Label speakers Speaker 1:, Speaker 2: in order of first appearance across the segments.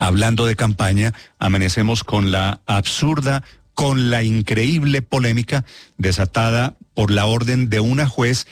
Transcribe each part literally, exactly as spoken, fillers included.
Speaker 1: hablando de campaña, amanecemos con la absurda, con la increíble polémica desatada por la orden de una juez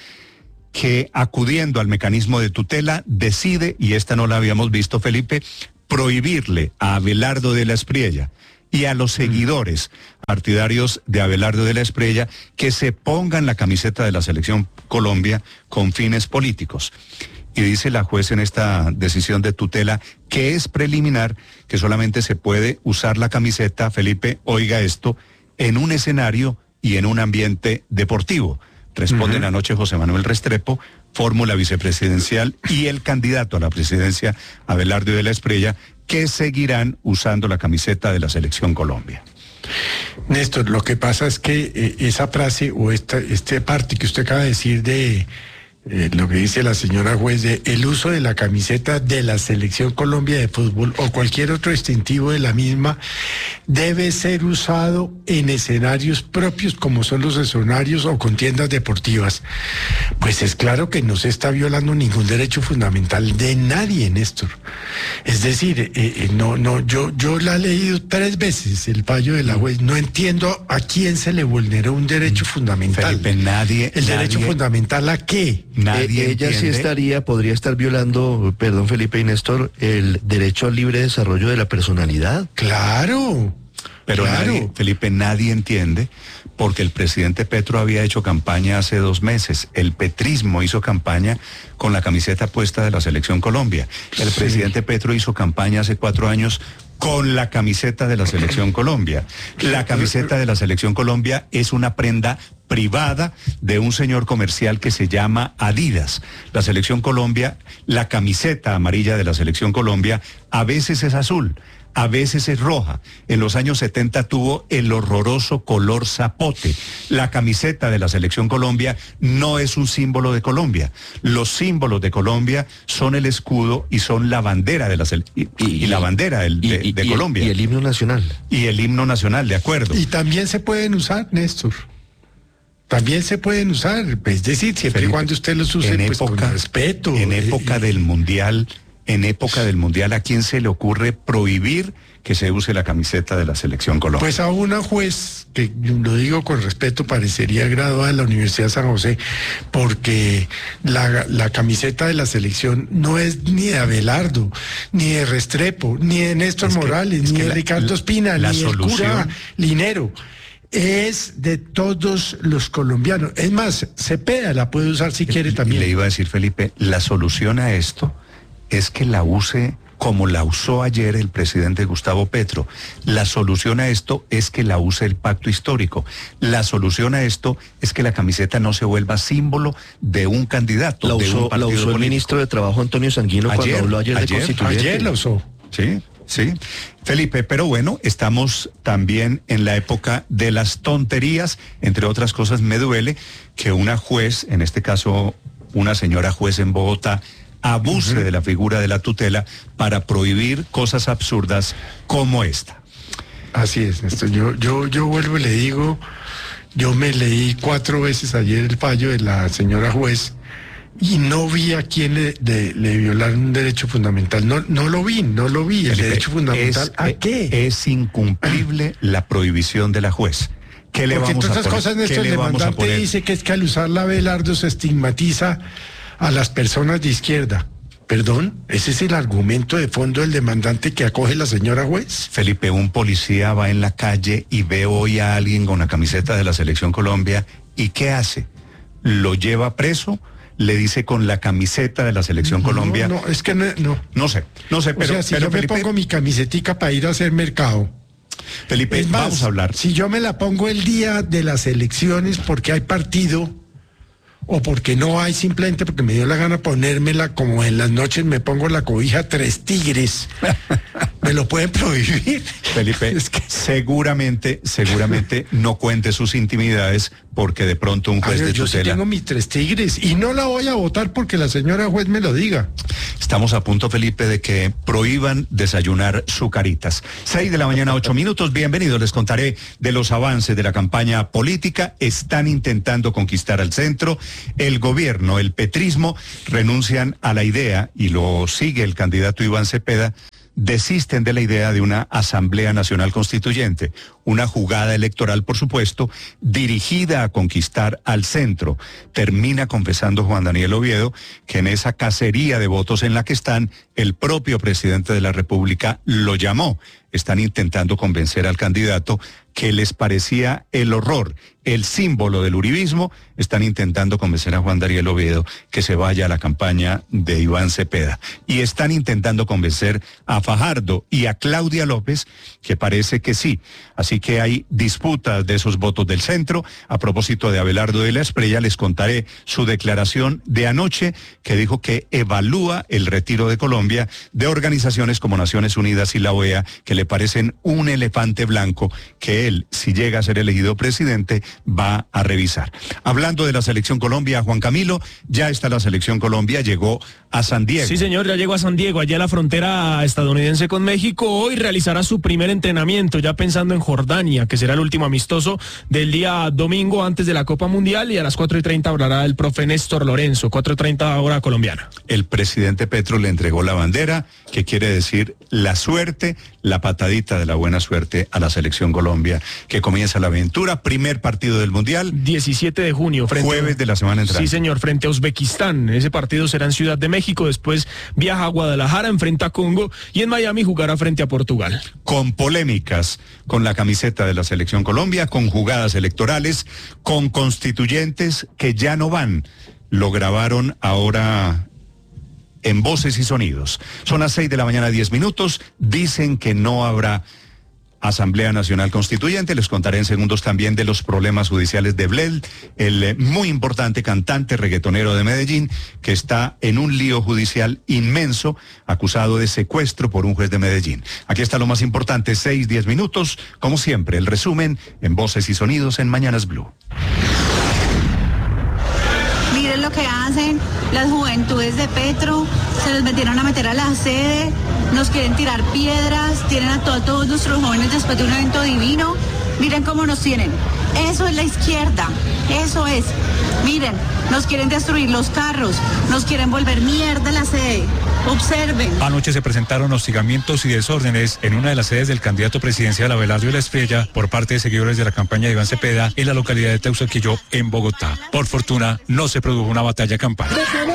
Speaker 1: que, acudiendo al mecanismo de tutela, decide, y esta no la habíamos visto, Felipe, prohibirle a Abelardo de la Espriella y a los seguidores partidarios de Abelardo de la Espriella que se pongan la camiseta de la Selección Colombia con fines políticos. Y dice la juez en esta decisión de tutela, que es preliminar, que solamente se puede usar la camiseta, Felipe, oiga esto, en un escenario y en un ambiente deportivo. Responden uh-huh. anoche José Manuel Restrepo, fórmula vicepresidencial, y el candidato a la presidencia, Abelardo de la Espriella, que seguirán usando la camiseta de la Selección Colombia.
Speaker 2: Néstor, lo que pasa es que eh, esa frase o esta este parte que usted acaba de decir de eh, lo que dice la señora juez de el uso de la camiseta de la Selección Colombia de fútbol o cualquier otro distintivo de la misma debe ser usado en escenarios propios como son los escenarios o contiendas deportivas. Pues es claro que no se está violando ningún derecho fundamental de nadie, Néstor. Es decir, eh, eh, no, no, yo, yo la he leído tres veces el fallo de la juez. No entiendo a quién se le vulneró un derecho fundamental.
Speaker 1: Felipe, nadie.
Speaker 2: ¿El
Speaker 1: nadie,
Speaker 2: derecho fundamental a qué?
Speaker 1: Nadie
Speaker 3: eh, ella
Speaker 1: entiende.
Speaker 3: sí estaría, podría estar violando, perdón Felipe y Néstor, el derecho al libre desarrollo de la personalidad.
Speaker 2: Claro.
Speaker 1: Pero
Speaker 2: claro.
Speaker 1: nadie, Felipe, nadie entiende, porque el presidente Petro había hecho campaña hace dos meses. El petrismo hizo campaña con la camiseta puesta de la Selección Colombia. El sí. presidente Petro hizo campaña hace cuatro años con la camiseta de la Selección Colombia. La camiseta de la Selección Colombia es una prenda privada de un señor comercial que se llama Adidas. La Selección Colombia, la camiseta amarilla de la Selección Colombia, a veces es azul, a veces es roja. En los años setenta tuvo el horroroso color zapote. La camiseta de la Selección Colombia no es un símbolo de Colombia. Los símbolos de Colombia son el escudo y son la bandera de la y, y, y la bandera del, de,
Speaker 3: y,
Speaker 1: de
Speaker 3: y,
Speaker 1: Colombia.
Speaker 3: Y el himno nacional.
Speaker 1: Y el himno nacional, de acuerdo.
Speaker 2: Y también se pueden usar, Néstor. También se pueden usar, es decir, siempre y cuando usted los use pues, época, con respeto.
Speaker 1: En época
Speaker 2: eh,
Speaker 1: del Mundial, en época del Mundial, ¿a quién se le ocurre prohibir que se use la camiseta de la Selección Colombia?
Speaker 2: Pues a una juez, que lo digo con respeto, parecería graduada de la Universidad de San José, porque la, la camiseta de la selección no es ni de Abelardo, ni de Restrepo, ni de Néstor es que, Morales, ni de la, Ricardo Espina, la, ni del cura Linero. Es de todos los colombianos. Es más, Cepeda la puede usar si quiere también.
Speaker 1: Le iba a decir, Felipe, la solución a esto es que la use como la usó ayer el presidente Gustavo Petro. La solución a esto es que la use el pacto histórico. La solución a esto es que la camiseta no se vuelva símbolo de un candidato,
Speaker 3: la
Speaker 1: de
Speaker 3: usó,
Speaker 1: un partido
Speaker 3: la usó
Speaker 1: político.
Speaker 3: El ministro de Trabajo Antonio Sanguino ayer, cuando habló ayer, ayer de constituyente.
Speaker 2: Ayer la usó.
Speaker 1: Sí. Sí, Felipe, pero bueno, estamos también en la época de las tonterías. Entre otras cosas, me duele que una juez, en este caso una señora juez en Bogotá, abuse uh-huh. de la figura de la tutela para prohibir cosas absurdas como esta.
Speaker 2: Así es, Néstor. Yo, yo, yo vuelvo y le digo, yo me leí cuatro veces ayer el fallo de la señora juez y no vi a quién le, le, le violaron un derecho fundamental. No, no lo vi, no lo vi. El Felipe, derecho fundamental,
Speaker 1: es,
Speaker 2: ¿a qué?
Speaker 1: Es incumplible la prohibición de la juez. ¿Qué le
Speaker 2: Porque
Speaker 1: vamos
Speaker 2: todas
Speaker 1: a
Speaker 2: esas
Speaker 1: poner?
Speaker 2: cosas, Néstor, el demandante dice que es que al usarla Abelardo se estigmatiza a las personas de izquierda. Perdón, ese es el argumento de fondo del demandante que acoge la señora juez.
Speaker 1: Felipe, un policía va en la calle y ve hoy a alguien con la camiseta de la Selección Colombia, ¿y qué hace? ¿Lo lleva preso? ¿Le dice con la camiseta de la Selección
Speaker 2: no,
Speaker 1: Colombia?
Speaker 2: No, es que no, no.
Speaker 1: No sé, no sé, pero...
Speaker 2: O sea, si
Speaker 1: pero
Speaker 2: yo
Speaker 1: Felipe,
Speaker 2: me pongo mi camisetica para ir a hacer mercado.
Speaker 1: Felipe,
Speaker 2: es más,
Speaker 1: vamos a hablar.
Speaker 2: Si yo me la pongo el día de las elecciones porque hay partido, o porque no hay, simplemente porque me dio la gana ponérmela, como en las noches me pongo la cobija Tres Tigres, me lo pueden prohibir.
Speaker 1: Felipe, es que... seguramente, seguramente no cuente sus intimidades, porque de pronto un juez
Speaker 2: Ay,
Speaker 1: de
Speaker 2: yo
Speaker 1: tutela...
Speaker 2: sí tengo mis Tres Tigres y no la voy a votar porque la señora juez me lo diga.
Speaker 1: Estamos a punto, Felipe, de que prohíban desayunar Zucaritas. Seis de la mañana, ocho minutos. Bienvenidos. Les contaré de los avances de la campaña política. Están intentando conquistar al centro. El gobierno, el petrismo, renuncian a la idea, y lo sigue el candidato Iván Cepeda, desisten de la idea de una Asamblea Nacional Constituyente, una jugada electoral, por supuesto, dirigida a conquistar al centro. Termina confesando Juan Daniel Oviedo que en esa cacería de votos en la que están, el propio presidente de la República lo llamó. Están intentando convencer al candidato que les parecía el horror, el símbolo del uribismo. Están intentando convencer a Juan Daniel Oviedo que se vaya a la campaña de Iván Cepeda. Y están intentando convencer a Fajardo y a Claudia López, que parece que sí. Así que hay disputas de esos votos del centro. A propósito de Abelardo de la Espriella, les contaré su declaración de anoche, que dijo que evalúa el retiro de Colombia de organizaciones como Naciones Unidas y la O E A, que le parecen un elefante blanco que él, si llega a ser elegido presidente, va a revisar. Hablando de la Selección Colombia, Juan Camilo, ya está la Selección Colombia, llegó a San Diego.
Speaker 4: Sí, señor, ya llegó a San Diego, allá a la frontera estadounidense con México. Hoy realizará su primer entrenamiento, ya pensando en Jordania, que será el último amistoso del día domingo antes de la Copa Mundial, y a las cuatro y treinta hablará el profe Néstor Lorenzo, cuatro y treinta hora colombiana.
Speaker 1: El presidente Petro le entregó la bandera, que quiere decir la suerte, la patadita de la buena suerte a la Selección Colombia, que comienza la aventura, primer partido del Mundial.
Speaker 4: diecisiete de junio. Frente
Speaker 1: jueves de la semana entrante.
Speaker 4: Sí, señor, frente a Uzbekistán. Ese partido será en Ciudad de México, después viaja a Guadalajara, enfrenta a Congo, y en Miami jugará frente a Portugal.
Speaker 1: Con polémicas, con la camiseta de la Selección Colombia, con jugadas electorales, con constituyentes que ya no van. Lo grabaron ahora en Voces y Sonidos. Son las seis de la mañana, diez minutos. Dicen que no habrá Asamblea Nacional Constituyente. Les contaré en segundos también de los problemas judiciales de Bled, el eh, muy importante cantante reggaetonero de Medellín, que está en un lío judicial inmenso, acusado de secuestro por un juez de Medellín. Aquí está lo más importante, seis, diez minutos. Como siempre, el resumen en Voces y Sonidos en Mañanas Blue.
Speaker 5: Miren lo que hacen las juventudes de Petro, se les metieron a meter a la sede, nos quieren tirar piedras, tienen a to- todos nuestros jóvenes después de un evento divino. Miren cómo nos tienen. Eso es la izquierda, eso es. Miren, nos quieren destruir los carros, nos quieren volver mierda la sede. Observen.
Speaker 6: Anoche se presentaron hostigamientos y desórdenes en una de las sedes del candidato presidencial Abelardo de la Espriella por parte de seguidores de la campaña de Iván Cepeda en la localidad de Teusaquillo, en Bogotá. Por fortuna, no se produjo una batalla campal.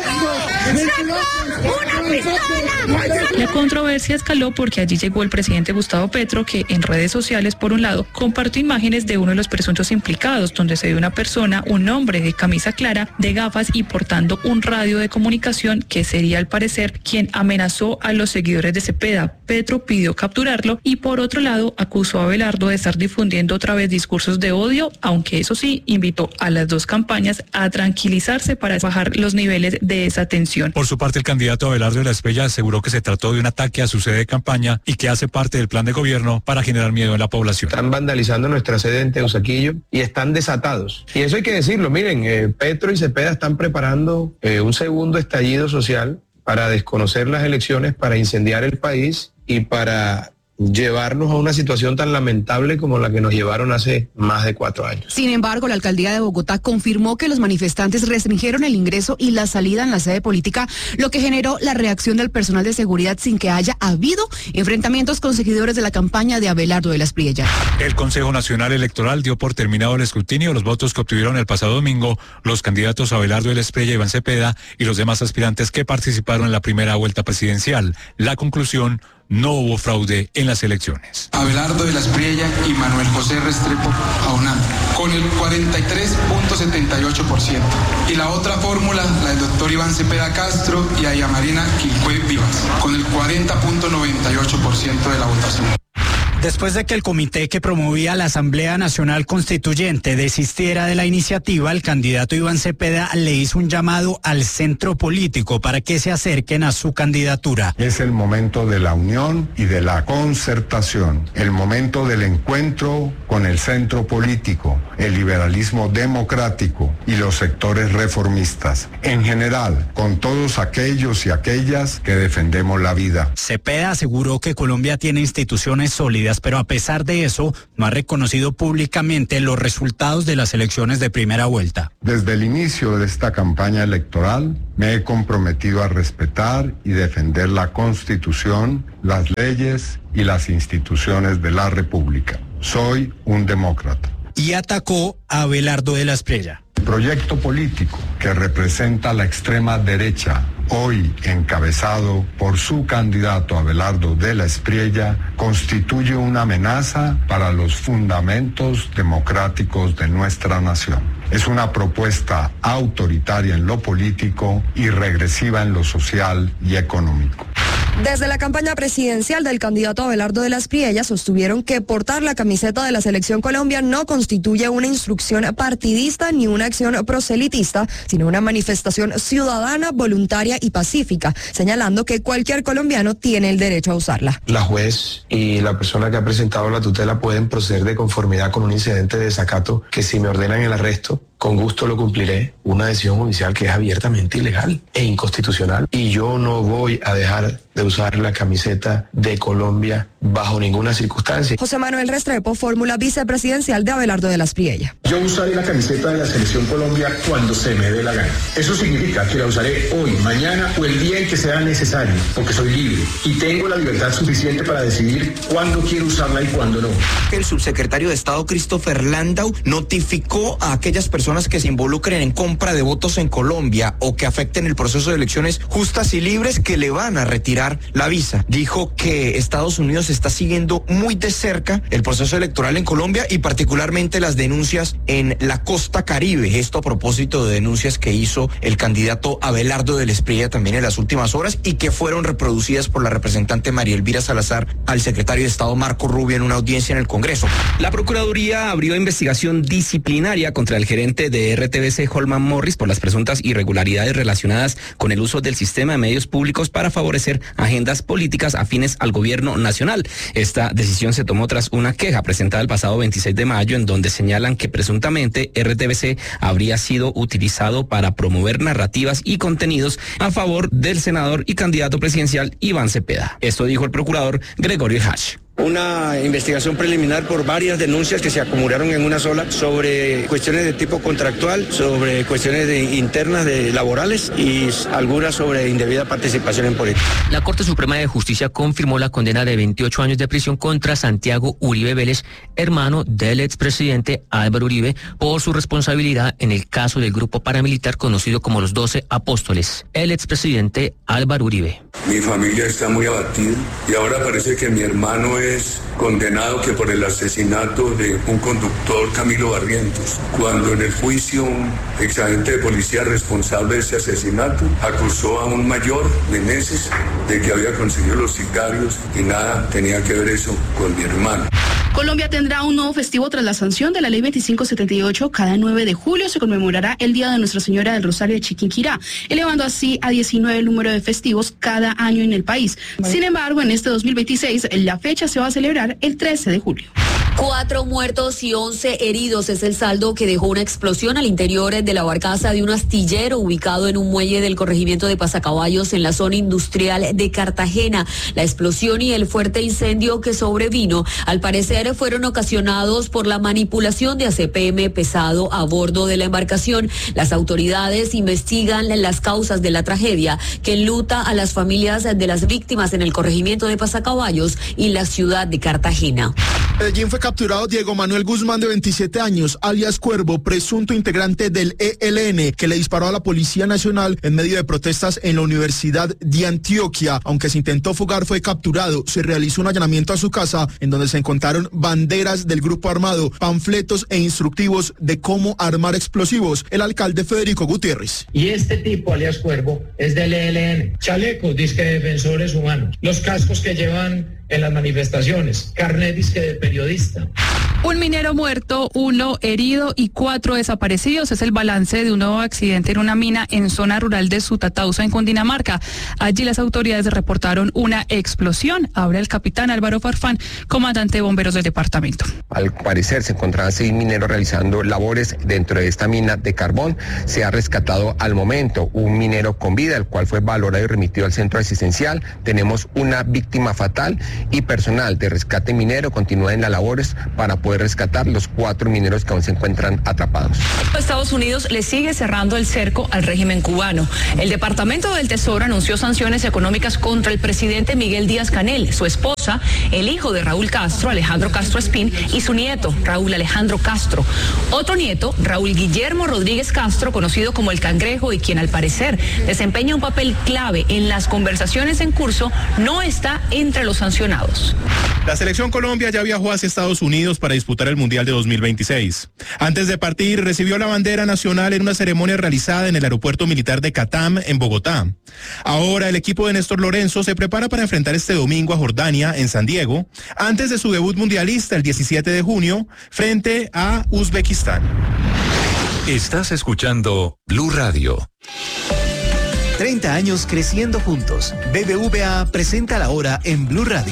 Speaker 7: La controversia escaló porque allí llegó el presidente Gustavo Petro, que en redes sociales, por un lado, compartió imágenes de uno de los presuntos implicados, donde se ve una persona, un hombre de camisa clara, de gafas y portando un radio de comunicación que sería, al parecer, quien amenazó a los seguidores de Cepeda. Petro pidió capturarlo y, por otro lado, acusó a Abelardo de estar difundiendo otra vez discursos de odio, aunque eso sí, invitó a las dos campañas a tranquilizarse para bajar los niveles de esa tensión.
Speaker 6: Por su parte, el candidato Abelardo de la Espriella aseguró que se trató de un ataque a su sede de campaña y que hace parte del plan de gobierno para generar miedo en la población.
Speaker 8: Están vandalizando nuestra sede en Teusaquillo y están desatados. Y eso hay que decirlo, miren, eh, Petro y Cepeda están preparando eh, un segundo estallido social para desconocer las elecciones, para incendiar el país y para llevarnos a una situación tan lamentable como la que nos llevaron hace más de cuatro años.
Speaker 9: Sin embargo, la alcaldía de Bogotá confirmó que los manifestantes restringieron el ingreso y la salida en la sede política, lo que generó la reacción del personal de seguridad sin que haya habido enfrentamientos con seguidores de la campaña de Abelardo de la Espriella.
Speaker 6: El Consejo Nacional Electoral dio por terminado el escrutinio de los votos que obtuvieron el pasado domingo los candidatos Abelardo de la Espriella, Iván Cepeda y los demás aspirantes que participaron en la primera vuelta presidencial. La conclusión: no hubo fraude en las elecciones.
Speaker 10: Abelardo de la Espriella y Manuel José Restrepo Aunam, con el cuarenta y tres punto setenta y ocho por ciento. Y la otra fórmula, la del doctor Iván Cepeda Castro y Aya Marina Quilpué Vivas, con el cuarenta punto noventa y ocho por ciento de la votación.
Speaker 11: Después de que el comité que promovía la Asamblea Nacional Constituyente desistiera de la iniciativa, el candidato Iván Cepeda le hizo un llamado al centro político para que se acerquen a su candidatura.
Speaker 12: Es el momento de la unión y de la concertación, el momento del encuentro con el centro político, el liberalismo democrático y los sectores reformistas. En general, con todos aquellos y aquellas que defendemos la vida.
Speaker 11: Cepeda aseguró que Colombia tiene instituciones sólidas encuestas, pero a pesar de eso, no ha reconocido públicamente los resultados de las elecciones de primera vuelta.
Speaker 12: Desde el inicio de esta campaña electoral, me he comprometido a respetar y defender la Constitución, las leyes y las instituciones de la República. Soy un demócrata.
Speaker 11: Y atacó a Abelardo de la Espriella.
Speaker 12: El proyecto político que representa la extrema derecha, hoy encabezado por su candidato Abelardo de la Espriella, constituye una amenaza para los fundamentos democráticos de nuestra nación. Es una propuesta autoritaria en lo político y regresiva en lo social y económico.
Speaker 13: Desde la campaña presidencial del candidato Abelardo de la Espriella sostuvieron que portar la camiseta de la Selección Colombia no constituye una instrucción partidista ni una acción proselitista, sino una manifestación ciudadana, voluntaria y pacífica, señalando que cualquier colombiano tiene el derecho a usarla.
Speaker 8: La juez y la persona que ha presentado la tutela pueden proceder de conformidad con un incidente de desacato que si me ordenan el arresto, con gusto lo cumpliré, una decisión judicial que es abiertamente ilegal e inconstitucional. Y yo no voy a dejar de usar la camiseta de Colombia bajo ninguna circunstancia.
Speaker 13: José Manuel Restrepo, fórmula vicepresidencial de Abelardo de la Espriella.
Speaker 14: Yo usaré la camiseta de la Selección Colombia cuando se me dé la gana. Eso significa que la usaré hoy, mañana o el día en que sea necesario, porque soy libre y tengo la libertad suficiente para decidir cuándo quiero usarla y cuándo no.
Speaker 15: El subsecretario de Estado Christopher Landau notificó a aquellas personas que se involucren en compra de votos en Colombia o que afecten el proceso de elecciones justas y libres que le van a retirar la visa. Dijo que Estados Unidos está siguiendo muy de cerca el proceso electoral en Colombia y particularmente las denuncias en la costa Caribe. Esto a propósito de denuncias que hizo el candidato Abelardo de la Espriella también en las últimas horas y que fueron reproducidas por la representante María Elvira Salazar al secretario de Estado Marco Rubio en una audiencia en el Congreso.
Speaker 16: La Procuraduría abrió investigación disciplinaria contra el gerente de R T V C, Holman Morris, por las presuntas irregularidades relacionadas con el uso del sistema de medios públicos para favorecer agendas políticas afines al gobierno nacional. Esta decisión se tomó tras una queja presentada el pasado veintiséis de mayo en donde señalan que presuntamente R T V C habría sido utilizado para promover narrativas y contenidos a favor del senador y candidato presidencial Iván Cepeda. Esto dijo el procurador Gregorio Hash.
Speaker 17: Una investigación preliminar por varias denuncias que se acumularon en una sola sobre cuestiones de tipo contractual, sobre cuestiones de internas de laborales y algunas sobre indebida participación en política.
Speaker 18: La Corte Suprema de Justicia confirmó la condena de veintiocho años de prisión contra Santiago Uribe Vélez, hermano del expresidente Álvaro Uribe, por su responsabilidad en el caso del grupo paramilitar conocido como los Doce Apóstoles. El expresidente Álvaro Uribe.
Speaker 19: Mi familia está muy abatida y ahora parece que mi hermano es condenado que por el asesinato de un conductor, Camilo Barrientos, cuando en el juicio un exagente de policía responsable de ese asesinato acusó a un mayor, Meneses, de que había conseguido los sicarios y nada tenía que ver eso con mi hermano.
Speaker 20: Colombia tendrá un nuevo festivo tras la sanción de la ley veinticinco setenta y ocho. Cada nueve de julio se conmemorará el Día de Nuestra Señora del Rosario de Chiquinquirá, elevando así a diecinueve el número de festivos cada año en el país. Sin embargo, en este dos mil veintiséis, la fecha se va a celebrar el trece de julio.
Speaker 21: Cuatro muertos y once heridos es el saldo que dejó una explosión al interior de la barcaza de un astillero ubicado en un muelle del corregimiento de Pasacaballos en la zona industrial de Cartagena. La explosión y el fuerte incendio que sobrevino, al parecer, fueron ocasionados por la manipulación de A C P M pesado a bordo de la embarcación. Las autoridades investigan las causas de la tragedia que enluta a las familias de las víctimas en el corregimiento de Pasacaballos y la ciudad de Cartagena.
Speaker 22: Medellín fue capturado Diego Manuel Guzmán, de veintisiete años, alias Cuervo, presunto integrante del E L N, que le disparó a la Policía Nacional en medio de protestas en la Universidad de Antioquia. Aunque se intentó fugar, fue capturado. Se realizó un allanamiento a su casa, en donde se encontraron banderas del grupo armado, panfletos e instructivos de cómo armar explosivos. El alcalde Federico Gutiérrez.
Speaker 23: Y este tipo, alias Cuervo, es del E L N. Chalecos, disque defensores humanos. Los cascos que llevan en las manifestaciones, carnet disque de periodista.
Speaker 7: Un minero muerto, uno herido y cuatro desaparecidos. Es el balance de un nuevo accidente en una mina en zona rural de Sutatausa, en Cundinamarca. Allí las autoridades reportaron una explosión. Ahora el capitán Álvaro Farfán, comandante de bomberos del departamento.
Speaker 2: Al parecer se encontraban seis mineros realizando labores dentro de esta mina de carbón. Se ha rescatado al momento un minero con vida, el cual fue valorado y remitido al centro asistencial. Tenemos una víctima fatal y personal de rescate minero continúa en las labores para poder rescatar los cuatro mineros que aún se encuentran atrapados.
Speaker 3: Estados Unidos le sigue cerrando el cerco al régimen cubano. El Departamento del Tesoro anunció sanciones económicas contra el presidente Miguel Díaz-Canel, su esposa, el hijo de Raúl Castro, Alejandro Castro Espín, y su nieto, Raúl Alejandro Castro. Otro nieto, Raúl Guillermo Rodríguez Castro, conocido como el Cangrejo, y quien al parecer desempeña un papel clave en las conversaciones en curso, no está entre los sancionados.
Speaker 4: La selección Colombia ya viajó hacia Estados Unidos para disputar el Mundial de dos mil veintiséis. Antes de partir, recibió la bandera nacional en una ceremonia realizada en el aeropuerto militar de Catam, en Bogotá. Ahora el equipo de Néstor Lorenzo se prepara para enfrentar este domingo a Jordania en San Diego, antes de su debut mundialista el diecisiete de junio, frente a Uzbekistán.
Speaker 24: Estás escuchando Blue Radio.
Speaker 25: treinta años creciendo juntos. B B V A presenta la hora en Blue Radio.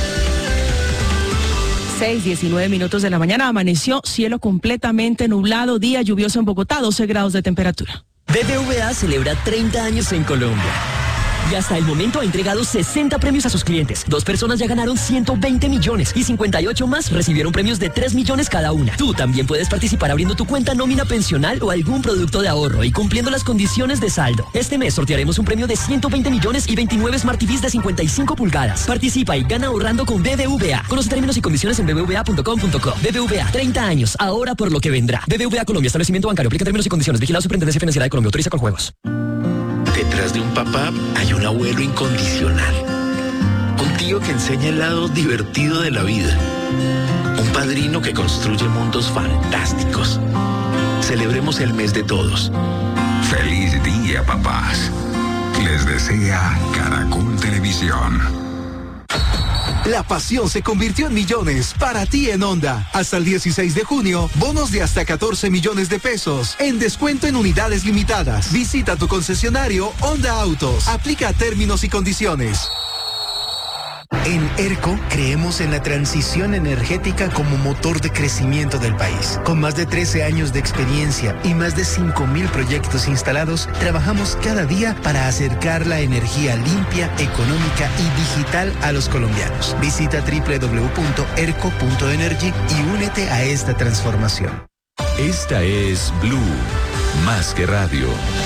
Speaker 26: seis, diecinueve minutos de la mañana, amaneció cielo completamente nublado, día lluvioso en Bogotá, doce grados de temperatura.
Speaker 27: B B V A celebra treinta años en Colombia. Y hasta el momento ha entregado sesenta premios a sus clientes. Dos personas ya ganaron ciento veinte millones y cincuenta y ocho más recibieron premios de tres millones cada una. Tú también puedes participar abriendo tu cuenta nómina pensional o algún producto de ahorro y cumpliendo las condiciones de saldo. Este mes sortearemos un premio de ciento veinte millones y veintinueve Smart T Vs de cincuenta y cinco pulgadas. Participa y gana ahorrando con B B V A. Conoce términos y condiciones en b b v a punto com punto co. B B V A, treinta años, ahora por lo que vendrá. B B V A Colombia, establecimiento bancario, aplica términos y condiciones. Vigilado Superintendencia Financiera de Colombia, autoriza con juegos.
Speaker 28: Detrás de un papá hay un abuelo incondicional. Un tío que enseña el lado divertido de la vida. Un padrino que construye mundos fantásticos. Celebremos el mes de todos.
Speaker 29: Feliz día, papás. Les desea Caracol Televisión.
Speaker 25: La pasión se convirtió en millones para ti en Honda. Hasta el dieciséis de junio, bonos de hasta catorce millones de pesos en descuento en unidades limitadas. Visita tu concesionario Honda Autos. Aplica términos y condiciones. En ERCO creemos en la transición energética como motor de crecimiento del país. Con más de trece años de experiencia y más de cinco mil proyectos instalados, trabajamos cada día para acercar la energía limpia, económica y digital a los colombianos. Visita doble u doble u doble u punto erco punto energy y únete a esta transformación.
Speaker 24: Esta es Blue, más que radio.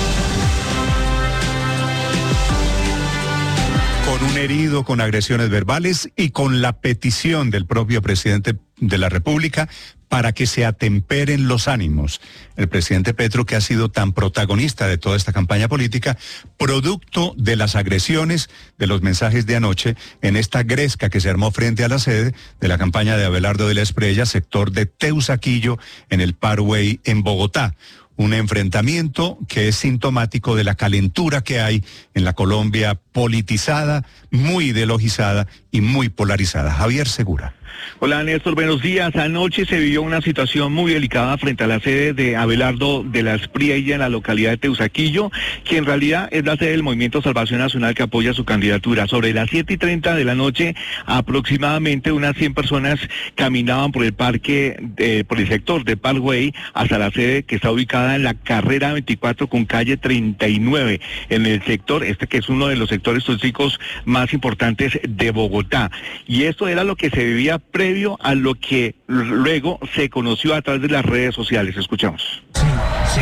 Speaker 1: Con un herido, con agresiones verbales y con la petición del propio presidente de la República para que se atemperen los ánimos. El presidente Petro, que ha sido tan protagonista de toda esta campaña política, producto de las agresiones, de los mensajes de anoche, en esta gresca que se armó frente a la sede de la campaña de Abelardo de la Espriella, sector de Teusaquillo, en el Parkway en Bogotá. Un enfrentamiento que es sintomático de la calentura que hay en la Colombia politizada, muy ideologizada y muy polarizada. Javier Segura.
Speaker 30: Hola Néstor, buenos días. Anoche se vivió una situación muy delicada frente a la sede de Abelardo de la Espriella en la localidad de Teusaquillo, que en realidad es la sede del Movimiento Salvación Nacional que apoya su candidatura. Sobre las siete y treinta de la noche, aproximadamente unas cien personas caminaban por el parque, eh, por el sector de Parkway hasta la sede que está ubicada en la carrera veinticuatro con calle treinta y nueve, en el sector, este que es uno de los sectores turísticos más importantes de Bogotá. Y esto era lo que se vivía previo a lo que luego se conoció a través de las redes sociales. Escuchamos.
Speaker 31: Sí, sí,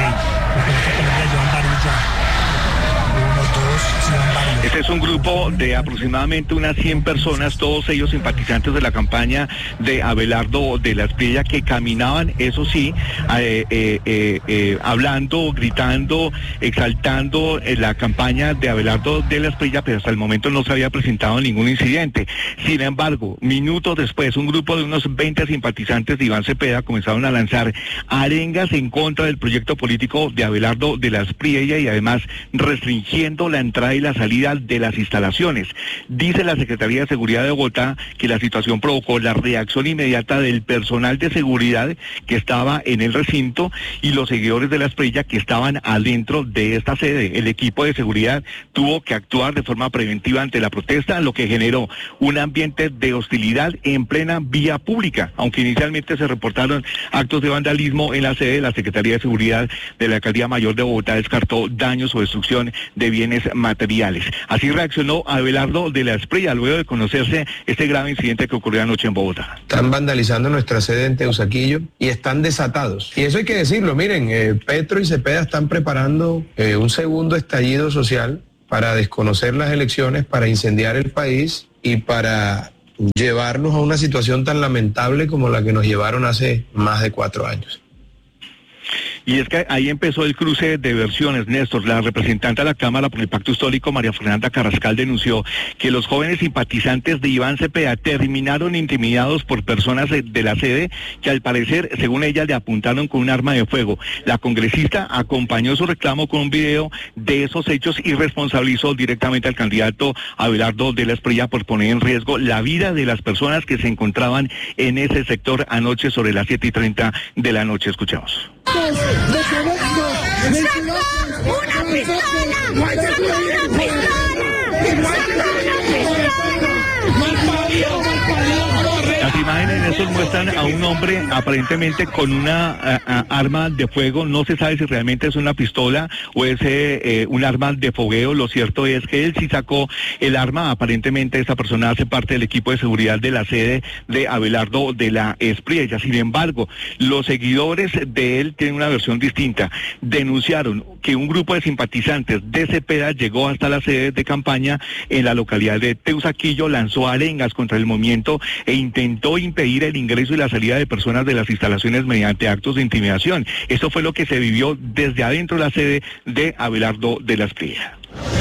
Speaker 30: Este es un grupo de aproximadamente unas cien personas, todos ellos simpatizantes de la campaña de Abelardo de la Espriella, que caminaban, eso sí, eh, eh, eh, eh, hablando, gritando, exaltando eh, la campaña de Abelardo de la Espriella, pero hasta el momento no se había presentado ningún incidente. Sin embargo, minutos después, un grupo de unos veinte simpatizantes de Iván Cepeda comenzaron a lanzar arengas en contra del proyecto político de Abelardo de la Espriella y además restringiendo la entrada y la salida seguridad de las instalaciones. Dice la Secretaría de Seguridad de Bogotá que la situación provocó la reacción inmediata del personal de seguridad que estaba en el recinto y los seguidores de la Espriella que estaban adentro de esta sede. El equipo de seguridad tuvo que actuar de forma preventiva ante la protesta, lo que generó un ambiente de hostilidad en plena vía pública, aunque inicialmente se reportaron actos de vandalismo en la sede. La Secretaría de Seguridad de la Alcaldía Mayor de Bogotá descartó daños o destrucción de bienes materiales. Así reaccionó Abelardo de la Espriella luego de conocerse este grave incidente que ocurrió anoche en Bogotá.
Speaker 5: Están vandalizando nuestra sede en Teusaquillo y están desatados. Y eso hay que decirlo, miren, eh, Petro y Cepeda están preparando eh, un segundo estallido social para desconocer las elecciones, para incendiar el país y para llevarnos a una situación tan lamentable como la que nos llevaron hace más de cuatro años.
Speaker 30: Y es que ahí empezó el cruce de versiones, Néstor. La representante de la Cámara por el Pacto Histórico, María Fernanda Carrascal, denunció que los jóvenes simpatizantes de Iván Cepeda terminaron intimidados por personas de la sede que al parecer, según ella, le apuntaron con un arma de fuego. La congresista acompañó su reclamo con un video de esos hechos y responsabilizó directamente al candidato Abelardo de la Espriella por poner en riesgo la vida de las personas que se encontraban en ese sector anoche sobre las siete y treinta de la noche. Escuchamos.
Speaker 6: ¡Una pistola!
Speaker 30: Las imágenes en estos muestran a un hombre aparentemente con una a, a, arma de fuego. No se sabe si realmente es una pistola o es eh, eh, un arma de fogueo. Lo cierto es que él sí sacó el arma. Aparentemente esta persona hace parte del equipo de seguridad de la sede de Abelardo de la Espriella. Sin embargo, los seguidores de él tienen una versión distinta. Denunciaron que un grupo de simpatizantes de Cepeda llegó hasta la sede de campaña en la localidad de Teusaquillo, lanzó arengas contra el movimiento e intentó impedir el ingreso y la salida de personas de las instalaciones mediante actos de intimidación. Esto fue lo que se vivió desde adentro de la sede de Abelardo de la Espriella.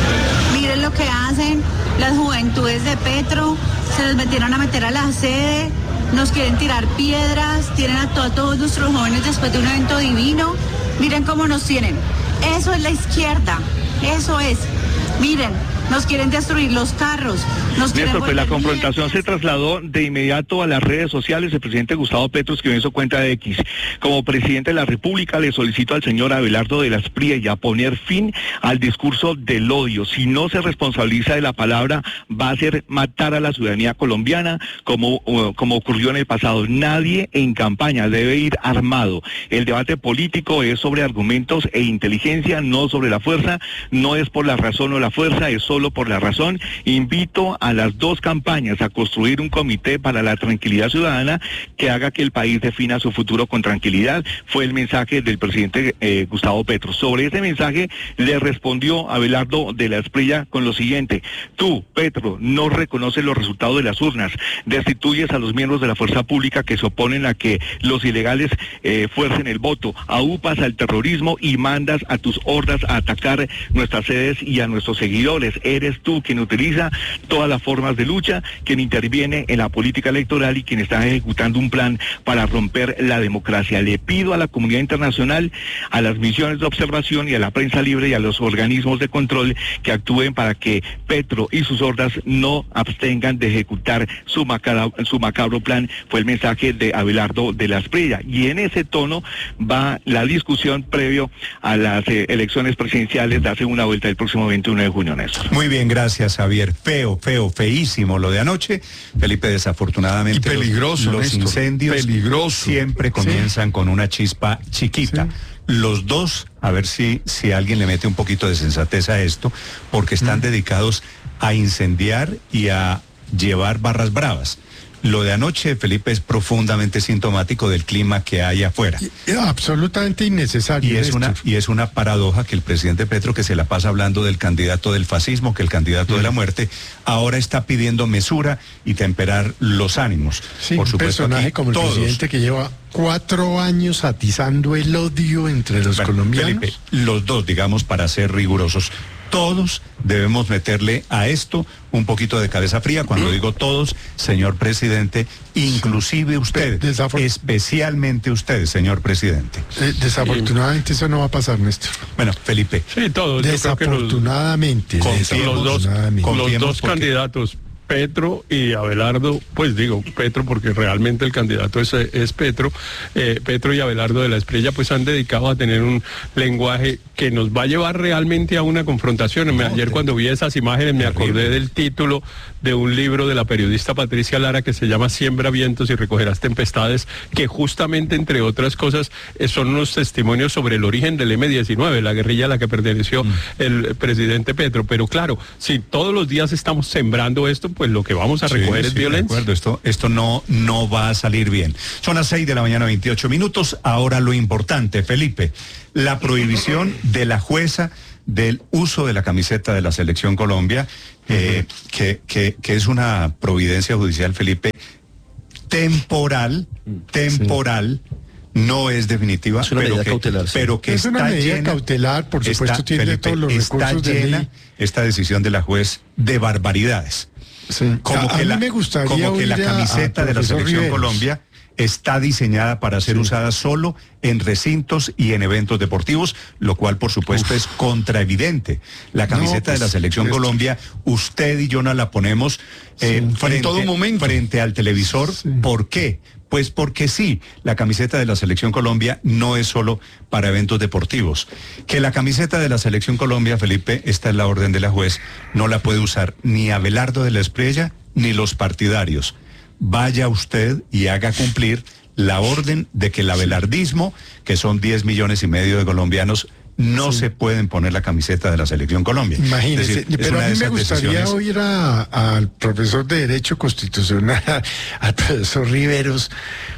Speaker 8: Miren lo que hacen las juventudes de Petro, se les metieron a meter a la sede, nos quieren tirar piedras, tienen a, to- a todos nuestros jóvenes después de un evento divino. Miren cómo nos tienen. Eso es la izquierda, eso es. Miren, nos quieren destruir los carros. Nos quieren
Speaker 30: Néstor, pues la
Speaker 8: volver
Speaker 30: confrontación
Speaker 8: nietos.
Speaker 30: se trasladó de inmediato a las redes sociales. El presidente Gustavo Petro escribió en su cuenta de X: como presidente de la República le solicito al señor Abelardo de la Espriella poner fin al discurso del odio. Si no se responsabiliza de la palabra, va a ser matar a la ciudadanía colombiana como, como ocurrió en el pasado. Nadie en campaña debe ir armado. El debate político es sobre argumentos e inteligencia, no sobre la fuerza. No es por la razón o la fuerza, es solo por la razón. Invito a las dos campañas a construir un comité para la tranquilidad ciudadana que haga que el país defina su futuro con tranquilidad. Fue el mensaje del presidente eh, Gustavo Petro. Sobre ese mensaje le respondió Abelardo de la Espriella con lo siguiente: tú, Petro, no reconoces los resultados de las urnas, destituyes a los miembros de la fuerza pública que se oponen a que los ilegales eh, fuercen el voto, aupas al terrorismo y mandas a tus hordas a atacar nuestras sedes y a nuestros seguidores. Eres tú quien utiliza todas las formas de lucha, quien interviene en la política electoral y quien está ejecutando un plan para romper la democracia. Le pido a la comunidad internacional, a las misiones de observación y a la prensa libre y a los organismos de control que actúen para que Petro y sus hordas no abstengan de ejecutar su macabro, su macabro plan. Fue el mensaje de Abelardo de la Espriella. Y en ese tono va la discusión previo a las eh, elecciones presidenciales de hace una vuelta el próximo veintiuno de junio, Néstor.
Speaker 1: Muy bien, gracias, Javier. Feo, feo, feísimo lo de anoche. Felipe, desafortunadamente
Speaker 9: y peligroso,
Speaker 1: los, los
Speaker 9: Néstor,
Speaker 1: incendios
Speaker 9: peligroso.
Speaker 1: siempre comienzan sí. con una chispa chiquita. Sí. Los dos, a ver si, si alguien le mete un poquito de sensatez a esto, porque están mm. dedicados a incendiar y a llevar barras bravas. Lo de anoche, Felipe, es profundamente sintomático del clima que hay afuera.
Speaker 9: Y, absolutamente innecesario.
Speaker 1: Y es, una, y es una paradoja que el presidente Petro, que se la pasa hablando del candidato del fascismo, que el candidato mm. de la muerte, ahora está pidiendo mesura y temperar los ánimos.
Speaker 9: Sí,
Speaker 1: por
Speaker 9: un
Speaker 1: supuesto,
Speaker 9: personaje como el
Speaker 1: todos,
Speaker 9: presidente que lleva cuatro años atizando el odio entre los
Speaker 1: bueno,
Speaker 9: colombianos.
Speaker 1: Felipe, los dos, digamos, para ser rigurosos, todos debemos meterle a esto un poquito de cabeza fría. Cuando digo todos, señor presidente, inclusive usted, especialmente usted, señor presidente.
Speaker 9: Desafortunadamente eso no va a pasar, Néstor.
Speaker 1: Bueno, Felipe.
Speaker 10: Sí, todos.
Speaker 9: Desafortunadamente.
Speaker 10: Los,
Speaker 9: desafortunadamente.
Speaker 10: los dos, los dos
Speaker 1: porque...
Speaker 10: candidatos, Petro y Abelardo, pues digo Petro porque realmente el candidato es, es Petro, eh, Petro y Abelardo de la Espriella pues han dedicado a tener un lenguaje que nos va a llevar realmente a una confrontación. No, Ayer cuando vi esas imágenes me acordé del título de un libro de la periodista Patricia Lara que se llama Siembra vientos y recogerás tempestades, que justamente entre otras cosas eh, son unos testimonios sobre el origen del eme diecinueve, la guerrilla a la que perteneció mm. el presidente Petro. Pero claro, si todos los días estamos sembrando esto, pues lo que vamos a recoger
Speaker 1: sí,
Speaker 10: es
Speaker 1: sí,
Speaker 10: violencia.
Speaker 1: De acuerdo, esto, esto no, no va a salir bien. Son las seis de la mañana, veintiocho minutos. Ahora lo importante, Felipe, la prohibición de la jueza del uso de la camiseta de la Selección Colombia, eh, uh-huh. que, que, que es una providencia judicial, Felipe, temporal, temporal. Sí. No es definitiva,
Speaker 11: es una
Speaker 1: pero,
Speaker 11: medida
Speaker 1: que,
Speaker 11: cautelar, sí.
Speaker 1: pero que
Speaker 9: es
Speaker 1: está
Speaker 9: una medida
Speaker 1: llena,
Speaker 9: cautelar, por supuesto,
Speaker 1: está,
Speaker 9: tiene
Speaker 1: Felipe,
Speaker 9: todos los
Speaker 1: está
Speaker 9: recursos de
Speaker 1: llena
Speaker 9: ley.
Speaker 1: Esta decisión de la juez de barbaridades.
Speaker 9: Sí.
Speaker 1: Como,
Speaker 9: a,
Speaker 1: que,
Speaker 9: a
Speaker 1: la,
Speaker 9: mí me gustaría
Speaker 1: como que la camiseta a, a de la Selección Riveros. Colombia está diseñada para ser sí. usada solo en recintos y en eventos deportivos, lo cual por supuesto Uf. es contraevidente. La camiseta no, pues, de la Selección pues, Colombia, usted y yo no la ponemos eh, sí. frente,
Speaker 9: en todo momento.
Speaker 1: frente al televisor. Sí. ¿Por qué? Pues porque sí, la camiseta de la Selección Colombia no es solo para eventos deportivos. Que la camiseta de la Selección Colombia, Felipe, esta es la orden de la juez, no la puede usar ni Abelardo de la Espriella ni los partidarios. Vaya usted y haga cumplir la orden de que el abelardismo, que son diez millones y medio de colombianos, no sí. se pueden poner la camiseta de la Selección Colombia.
Speaker 9: Imagínese, decir, pero a mí me gustaría decisiones... oír al profesor de Derecho Constitucional, al profesor Riveros,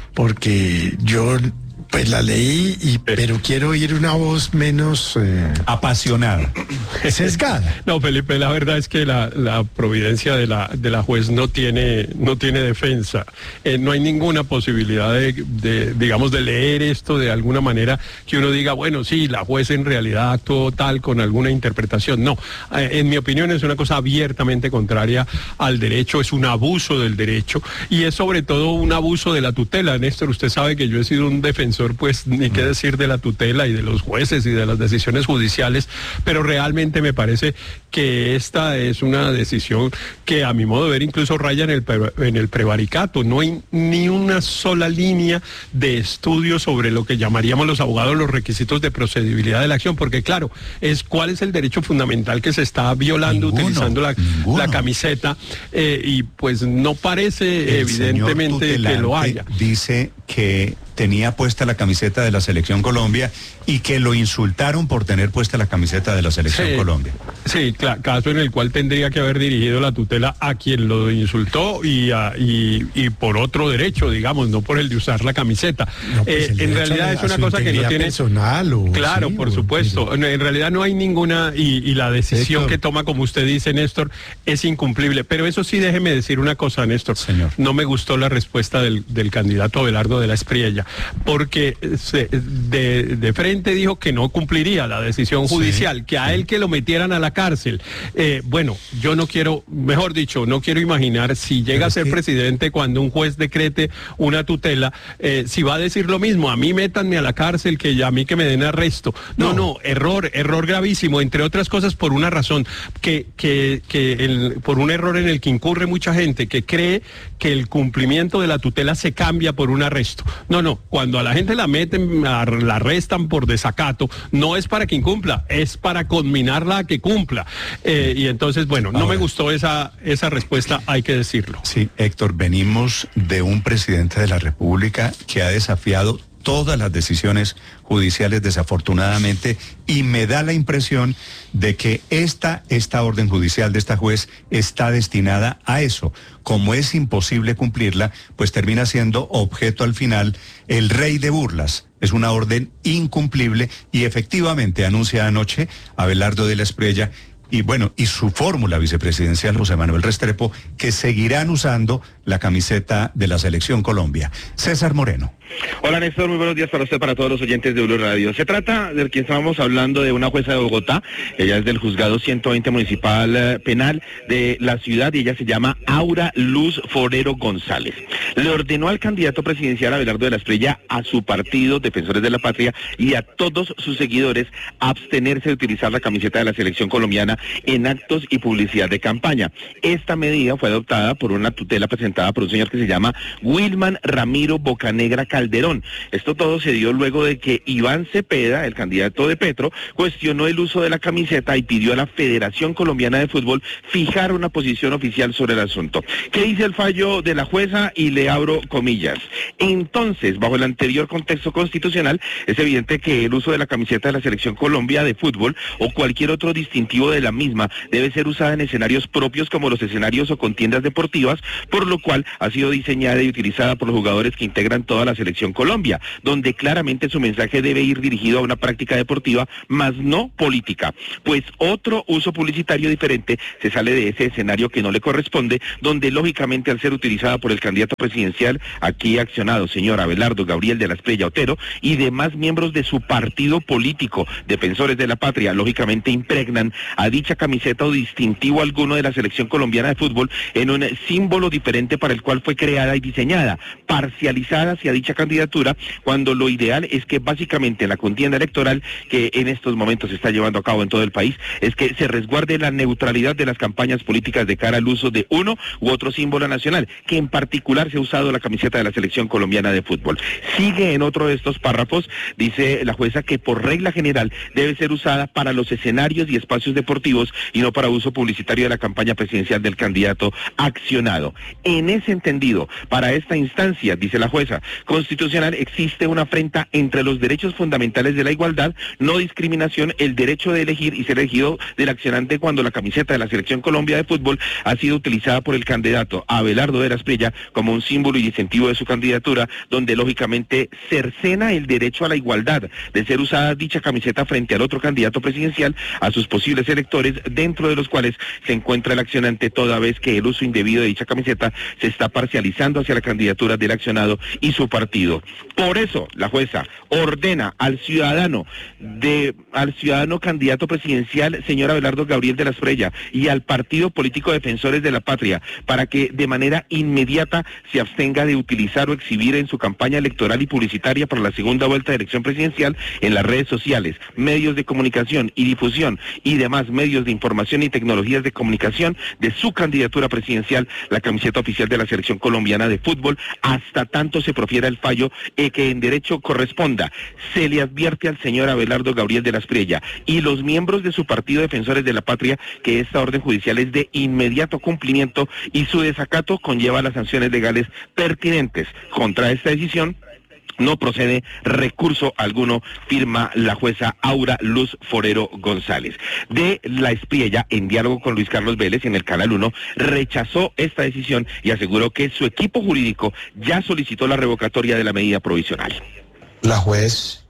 Speaker 9: porque yo pues la leí, y, pero quiero oír una voz menos... Eh,
Speaker 1: apasionada.
Speaker 9: Sesgada.
Speaker 10: No, Felipe, la verdad es que la, la providencia de la, de la juez no tiene, no tiene defensa. Eh, no hay ninguna posibilidad de, de, digamos, de leer esto de alguna manera que uno diga, bueno, sí, la juez en realidad actuó tal con alguna interpretación. No, eh, en mi opinión es una cosa abiertamente contraria al derecho, es un abuso del derecho y es sobre todo un abuso de la tutela. Néstor, usted sabe que yo he sido un defensor, pues ni qué decir de la tutela y de los jueces y de las decisiones judiciales, pero realmente me parece que esta es una decisión que a mi modo de ver incluso raya en el, en el prevaricato. No hay ni una sola línea de estudio sobre lo que llamaríamos los abogados los requisitos de procedibilidad de la acción, porque claro, es cuál es el derecho fundamental que se está violando ninguno, utilizando la, la camiseta eh, y pues no parece el evidentemente que lo haya.
Speaker 1: Dice que tenía puesta la camiseta de la Selección Colombia y que lo insultaron por tener puesta la camiseta de la Selección
Speaker 10: sí,
Speaker 1: Colombia.
Speaker 10: Sí, claro, caso en el cual tendría que haber dirigido la tutela a quien lo insultó y, a, y, y por otro derecho, digamos, no por el de usar la camiseta.
Speaker 9: No, pues eh,
Speaker 10: en realidad es una cosa que no tiene...
Speaker 9: personal o...
Speaker 10: Claro,
Speaker 9: sí,
Speaker 10: por
Speaker 9: o,
Speaker 10: supuesto.
Speaker 9: pero...
Speaker 10: En realidad no hay ninguna... Y, y la decisión Héctor. que toma, como usted dice, Néstor, es incumplible. Pero eso sí, déjeme decir una cosa, Néstor.
Speaker 1: Señor.
Speaker 10: No me gustó la respuesta del, del candidato Abelardo de la Espriella, porque se, de, de frente dijo que no cumpliría la decisión judicial, sí, que a sí. él que lo metieran a la cárcel. Eh, bueno, yo no quiero, mejor dicho, no quiero imaginar si llega Pero a ser que... presidente cuando un juez decrete una tutela, eh, si va a decir lo mismo, a mí métanme a la cárcel, que ya a mí que me den arresto. No, no, no error, error gravísimo, entre otras cosas por una razón, que, que, que el, por un error en el que incurre mucha gente, que cree que el cumplimiento de la tutela se cambia por un arresto. No, no, cuando a la gente la meten, la arrestan por desacato, no es para que incumpla, es para conminarla a que cumpla. Eh, y entonces, bueno, no Ahora, me gustó esa, esa respuesta, hay que decirlo.
Speaker 1: Sí, Héctor, venimos de un presidente de la República que ha desafiado todas las decisiones judiciales, desafortunadamente, y me da la impresión de que esta, esta orden judicial de esta juez está destinada a eso. Como es imposible cumplirla, pues termina siendo objeto al final el rey de burlas. Es una orden incumplible y efectivamente anuncia anoche Abelardo de la Espriella y bueno, y su fórmula vicepresidencial, José Manuel Restrepo, que seguirán usando la camiseta de la Selección Colombia. César Moreno.
Speaker 11: Hola Néstor, muy buenos días para usted, para todos los oyentes de Blue Radio. Se trata de quien estábamos hablando, de una jueza de Bogotá. Ella es del juzgado ciento veinte municipal eh, penal de la ciudad y ella se llama Aura Luz Forero González. Le ordenó al candidato presidencial Abelardo de la Espriella, a su partido Defensores de la Patria y a todos sus seguidores abstenerse de utilizar la camiseta de la Selección Colombiana en actos y publicidad de campaña. Esta medida fue adoptada por una tutela presentada por un señor que se llama Wilman Ramiro Bocanegra Calderón. Esto todo se dio luego de que Iván Cepeda, el candidato de Petro, cuestionó el uso de la camiseta y pidió a la Federación Colombiana de Fútbol fijar una posición oficial sobre el asunto. ¿Qué dice el fallo de la jueza? Y le abro comillas. Entonces, bajo el anterior contexto constitucional, es evidente que el uso de la camiseta de la Selección Colombia de Fútbol o cualquier otro distintivo de la misma debe ser usada en escenarios propios como los escenarios o contiendas deportivas, por lo cual ha sido diseñada y utilizada por los jugadores que integran toda la Selección Colombia, donde claramente su mensaje debe ir dirigido a una práctica deportiva, más no política, pues otro uso publicitario diferente se sale de ese escenario que no le corresponde, donde lógicamente al ser utilizada por el candidato presidencial aquí accionado, señor Abelardo Gabriel de la Espriella Otero, y demás miembros de su partido político, Defensores de la Patria, lógicamente impregnan a dicha camiseta o distintivo alguno de la Selección Colombiana de Fútbol en un símbolo diferente para el cual fue creada y diseñada, parcializada hacia dicha candidatura, cuando lo ideal es que básicamente la contienda electoral que en estos momentos se está llevando a cabo en todo el país es que se resguarde la neutralidad de las campañas políticas de cara al uso de uno u otro símbolo nacional, que en particular se ha usado la camiseta de la Selección Colombiana de Fútbol. Sigue en otro de estos párrafos, dice la jueza que por regla general debe ser usada para los escenarios y espacios deportivos y no para uso publicitario de la campaña presidencial del candidato accionado. En ese entendido, para esta instancia, dice la jueza constitucional, existe una afrenta entre los derechos fundamentales de la igualdad, no discriminación, el derecho de elegir y ser elegido del accionante cuando la camiseta de la Selección Colombia de Fútbol ha sido utilizada por el candidato Abelardo de la Espriella como un símbolo y incentivo de su candidatura, donde lógicamente cercena el derecho a la igualdad de ser usada dicha camiseta frente al otro candidato presidencial, a sus posibles electores, dentro de los cuales se encuentra el accionante, toda vez que el uso indebido de dicha camiseta se está parcializando hacia la candidatura del accionado y su partido. Por eso, la jueza ordena al ciudadano de al ciudadano candidato presidencial, señor Abelardo Gabriel de la Espriella, y al partido político Defensores de la Patria, para que de manera inmediata se abstenga de utilizar o exhibir en su campaña electoral y publicitaria para la segunda vuelta de elección presidencial en las redes sociales, medios de comunicación y difusión y demás medios de información y tecnologías de comunicación de su candidatura presidencial, la camiseta oficial de la Selección Colombiana de Fútbol, hasta tanto se profiera el fallo eh, que en derecho corresponda. Se le advierte al señor Abelardo Gabriel de la Espriella y los miembros de su partido Defensores de la Patria que esta orden judicial es de inmediato cumplimiento y su desacato conlleva las sanciones legales pertinentes. Contra esta decisión no procede recurso alguno, firma la jueza Aura Luz Forero González. De la Espriella, en diálogo con Luis Carlos Vélez en el Canal uno, rechazó esta decisión y aseguró que su equipo jurídico ya solicitó la revocatoria de la medida provisional.
Speaker 5: La juez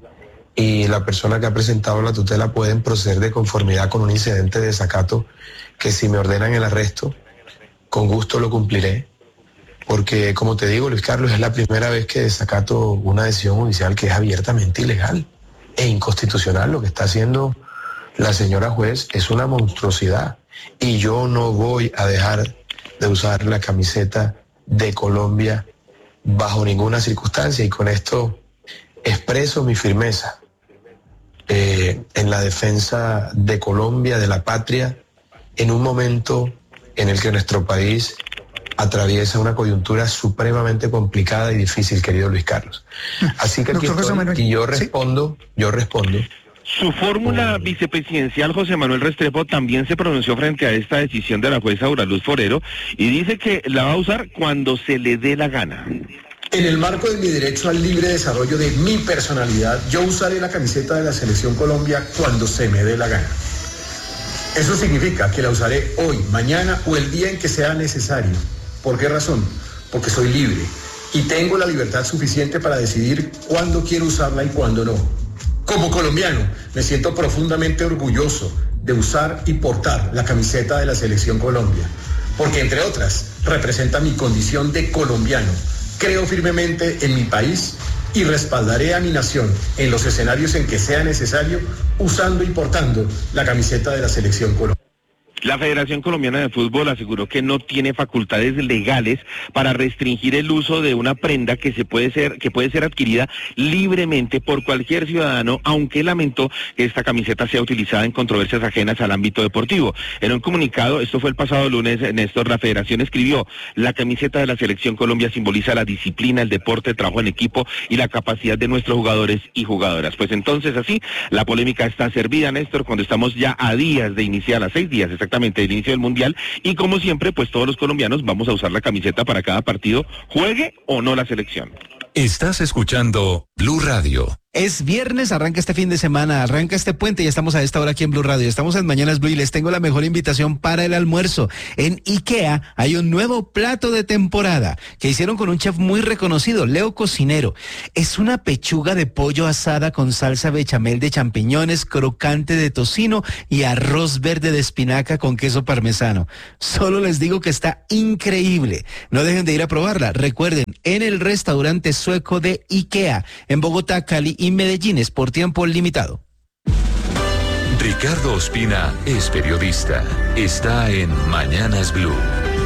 Speaker 5: y la persona que ha presentado la tutela pueden proceder de conformidad con un incidente de desacato que, si me ordenan el arresto, con gusto lo cumpliré. Porque, como te digo, Luis Carlos, es la primera vez que desacato una decisión judicial que es abiertamente ilegal e inconstitucional. Lo que está haciendo la señora juez es una monstruosidad. Y yo no voy a dejar de usar la camiseta de Colombia bajo ninguna circunstancia. Y con esto expreso mi firmeza eh, en la defensa de Colombia, de la patria, en un momento en el que nuestro país atraviesa una coyuntura supremamente complicada y difícil, querido Luis Carlos. Así que aquí estoy, y yo respondo, ¿sí? yo respondo.
Speaker 11: Su fórmula vicepresidencial, José Manuel Restrepo, también se pronunció frente a esta decisión de la jueza Aura Luz Forero y dice que la va a usar cuando se le dé la gana.
Speaker 12: En el marco de mi derecho al libre desarrollo de mi personalidad, yo usaré la camiseta de la Selección Colombia cuando se me dé la gana. Eso significa que la usaré hoy, mañana o el día en que sea necesario. ¿Por qué razón? Porque soy libre y tengo la libertad suficiente para decidir cuándo quiero usarla y cuándo no. Como colombiano, me siento profundamente orgulloso de usar y portar la camiseta de la Selección Colombia, porque entre otras representa mi condición de colombiano. Creo firmemente en mi país y respaldaré a mi nación en los escenarios en que sea necesario, usando y portando la camiseta de la Selección Colombia.
Speaker 30: La Federación Colombiana de Fútbol aseguró que no tiene facultades legales para restringir el uso de una prenda que se puede ser que puede ser adquirida libremente por cualquier ciudadano, aunque lamentó que esta camiseta sea utilizada en controversias ajenas al ámbito deportivo. En un comunicado, esto fue el pasado lunes, Néstor, la Federación escribió: la camiseta de la Selección Colombia simboliza la disciplina, el deporte, el trabajo en equipo y la capacidad de nuestros jugadores y jugadoras. Pues entonces así, la polémica está servida, Néstor, cuando estamos ya a días de iniciar, a seis días exactamente, el inicio del Mundial, y como siempre, pues todos los colombianos vamos a usar la camiseta para cada partido, juegue o no la selección.
Speaker 24: Estás escuchando Blue Radio.
Speaker 13: Es viernes, arranca este fin de semana, arranca este puente y estamos a esta hora aquí en Blue Radio. Estamos en Mañanas Blue y les tengo la mejor invitación para el almuerzo. En IKEA hay un nuevo plato de temporada que hicieron con un chef muy reconocido, Leo Cocinero. Es una pechuga de pollo asada con salsa bechamel de champiñones, crocante de tocino y arroz verde de espinaca con queso parmesano. Solo les digo que está increíble. No dejen de ir a probarla. Recuerden, en el restaurante sueco de IKEA, en Bogotá, Cali y Medellín, es por tiempo limitado.
Speaker 24: Ricardo Ospina es periodista. Está en Mañanas Blue.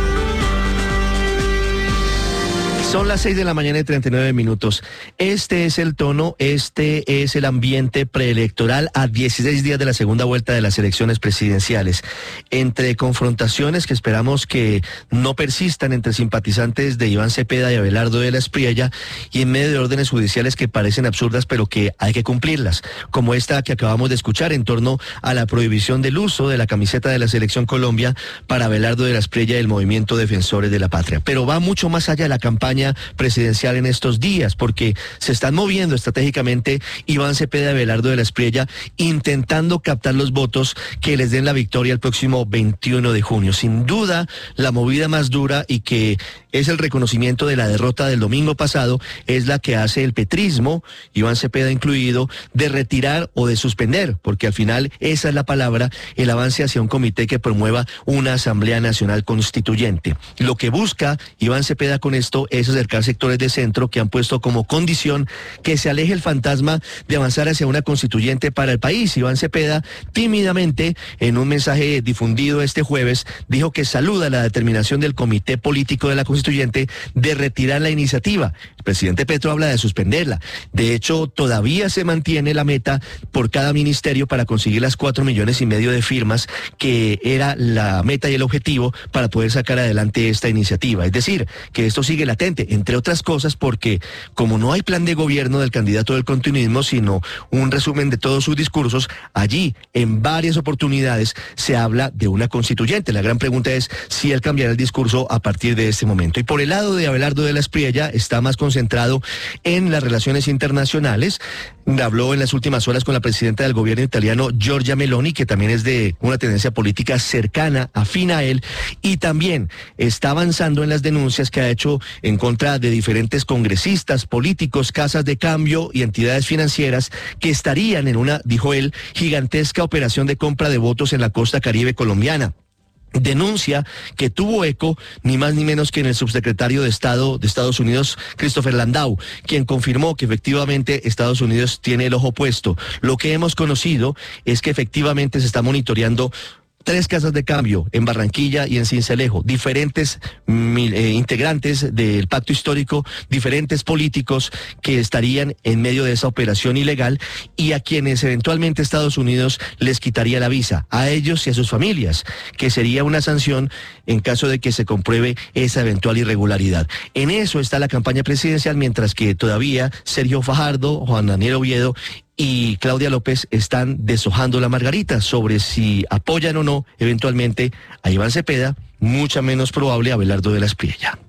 Speaker 13: Son las seis de la mañana y treinta y nueve minutos. Este es el tono, este es el ambiente preelectoral a dieciséis días de la segunda vuelta de las elecciones presidenciales. Entre confrontaciones que esperamos que no persistan entre simpatizantes de Iván Cepeda y Abelardo de la Espriella, y en medio de órdenes judiciales que parecen absurdas pero que hay que cumplirlas, como esta que acabamos de escuchar en torno a la prohibición del uso de la camiseta de la Selección Colombia para Abelardo de la Espriella y el Movimiento Defensores de la Patria. Pero va mucho más allá de la campaña presidencial en estos días, porque se están moviendo estratégicamente Iván Cepeda y Abelardo de la Espriella, intentando captar los votos que les den la victoria el próximo veintiuno de junio. Sin duda, la movida más dura y que es el reconocimiento de la derrota del domingo pasado es la que hace el petrismo, Iván Cepeda incluido, de retirar o de suspender, porque al final esa es la palabra, el avance hacia un comité que promueva una Asamblea Nacional Constituyente. Lo que busca Iván Cepeda con esto es acercar sectores de centro que han puesto como condición que se aleje el fantasma de avanzar hacia una constituyente para el país. Iván Cepeda, tímidamente, en un mensaje difundido este jueves, dijo que saluda la determinación del Comité Político de la Constituyente de retirar la iniciativa. El presidente Petro habla de suspenderla. De hecho, todavía se mantiene la meta por cada ministerio para conseguir las cuatro millones y medio de firmas, que era la meta y el objetivo para poder sacar adelante esta iniciativa. Es decir, que esto sigue latente, entre otras cosas porque como no hay plan de gobierno del candidato del continuismo, sino un resumen de todos sus discursos, allí en varias oportunidades se habla de una constituyente. La gran pregunta es si él cambiará el discurso a partir de este momento. Y por el lado de Abelardo de la Espriella, está más concentrado en las relaciones internacionales. Habló en las últimas horas con la presidenta del gobierno italiano, Giorgia Meloni, que también es de una tendencia política cercana, afín a él, y también está avanzando en las denuncias que ha hecho en contra de diferentes congresistas, políticos, casas de cambio y entidades financieras que estarían en una, dijo él, gigantesca operación de compra de votos en la costa caribe colombiana. Denuncia que tuvo eco ni más ni menos que en el subsecretario de Estado de Estados Unidos, Christopher Landau, quien confirmó que efectivamente Estados Unidos tiene el ojo puesto. Lo que hemos conocido es que efectivamente se está monitoreando tres casas de cambio en Barranquilla y en Sincelejo, diferentes eh, integrantes del pacto histórico, diferentes políticos que estarían en medio de esa operación ilegal y a quienes eventualmente Estados Unidos les quitaría la visa, a ellos y a sus familias, que sería una sanción en caso de que se compruebe esa eventual irregularidad. En eso está la campaña presidencial, mientras que todavía Sergio Fajardo, Juan Daniel Oviedo y Claudia López están deshojando la margarita sobre si apoyan o no eventualmente a Iván Cepeda, mucha menos probable a Abelardo de la Espriella.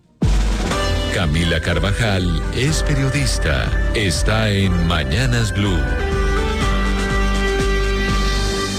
Speaker 24: Camila Carvajal es periodista. Está en Mañanas Blue.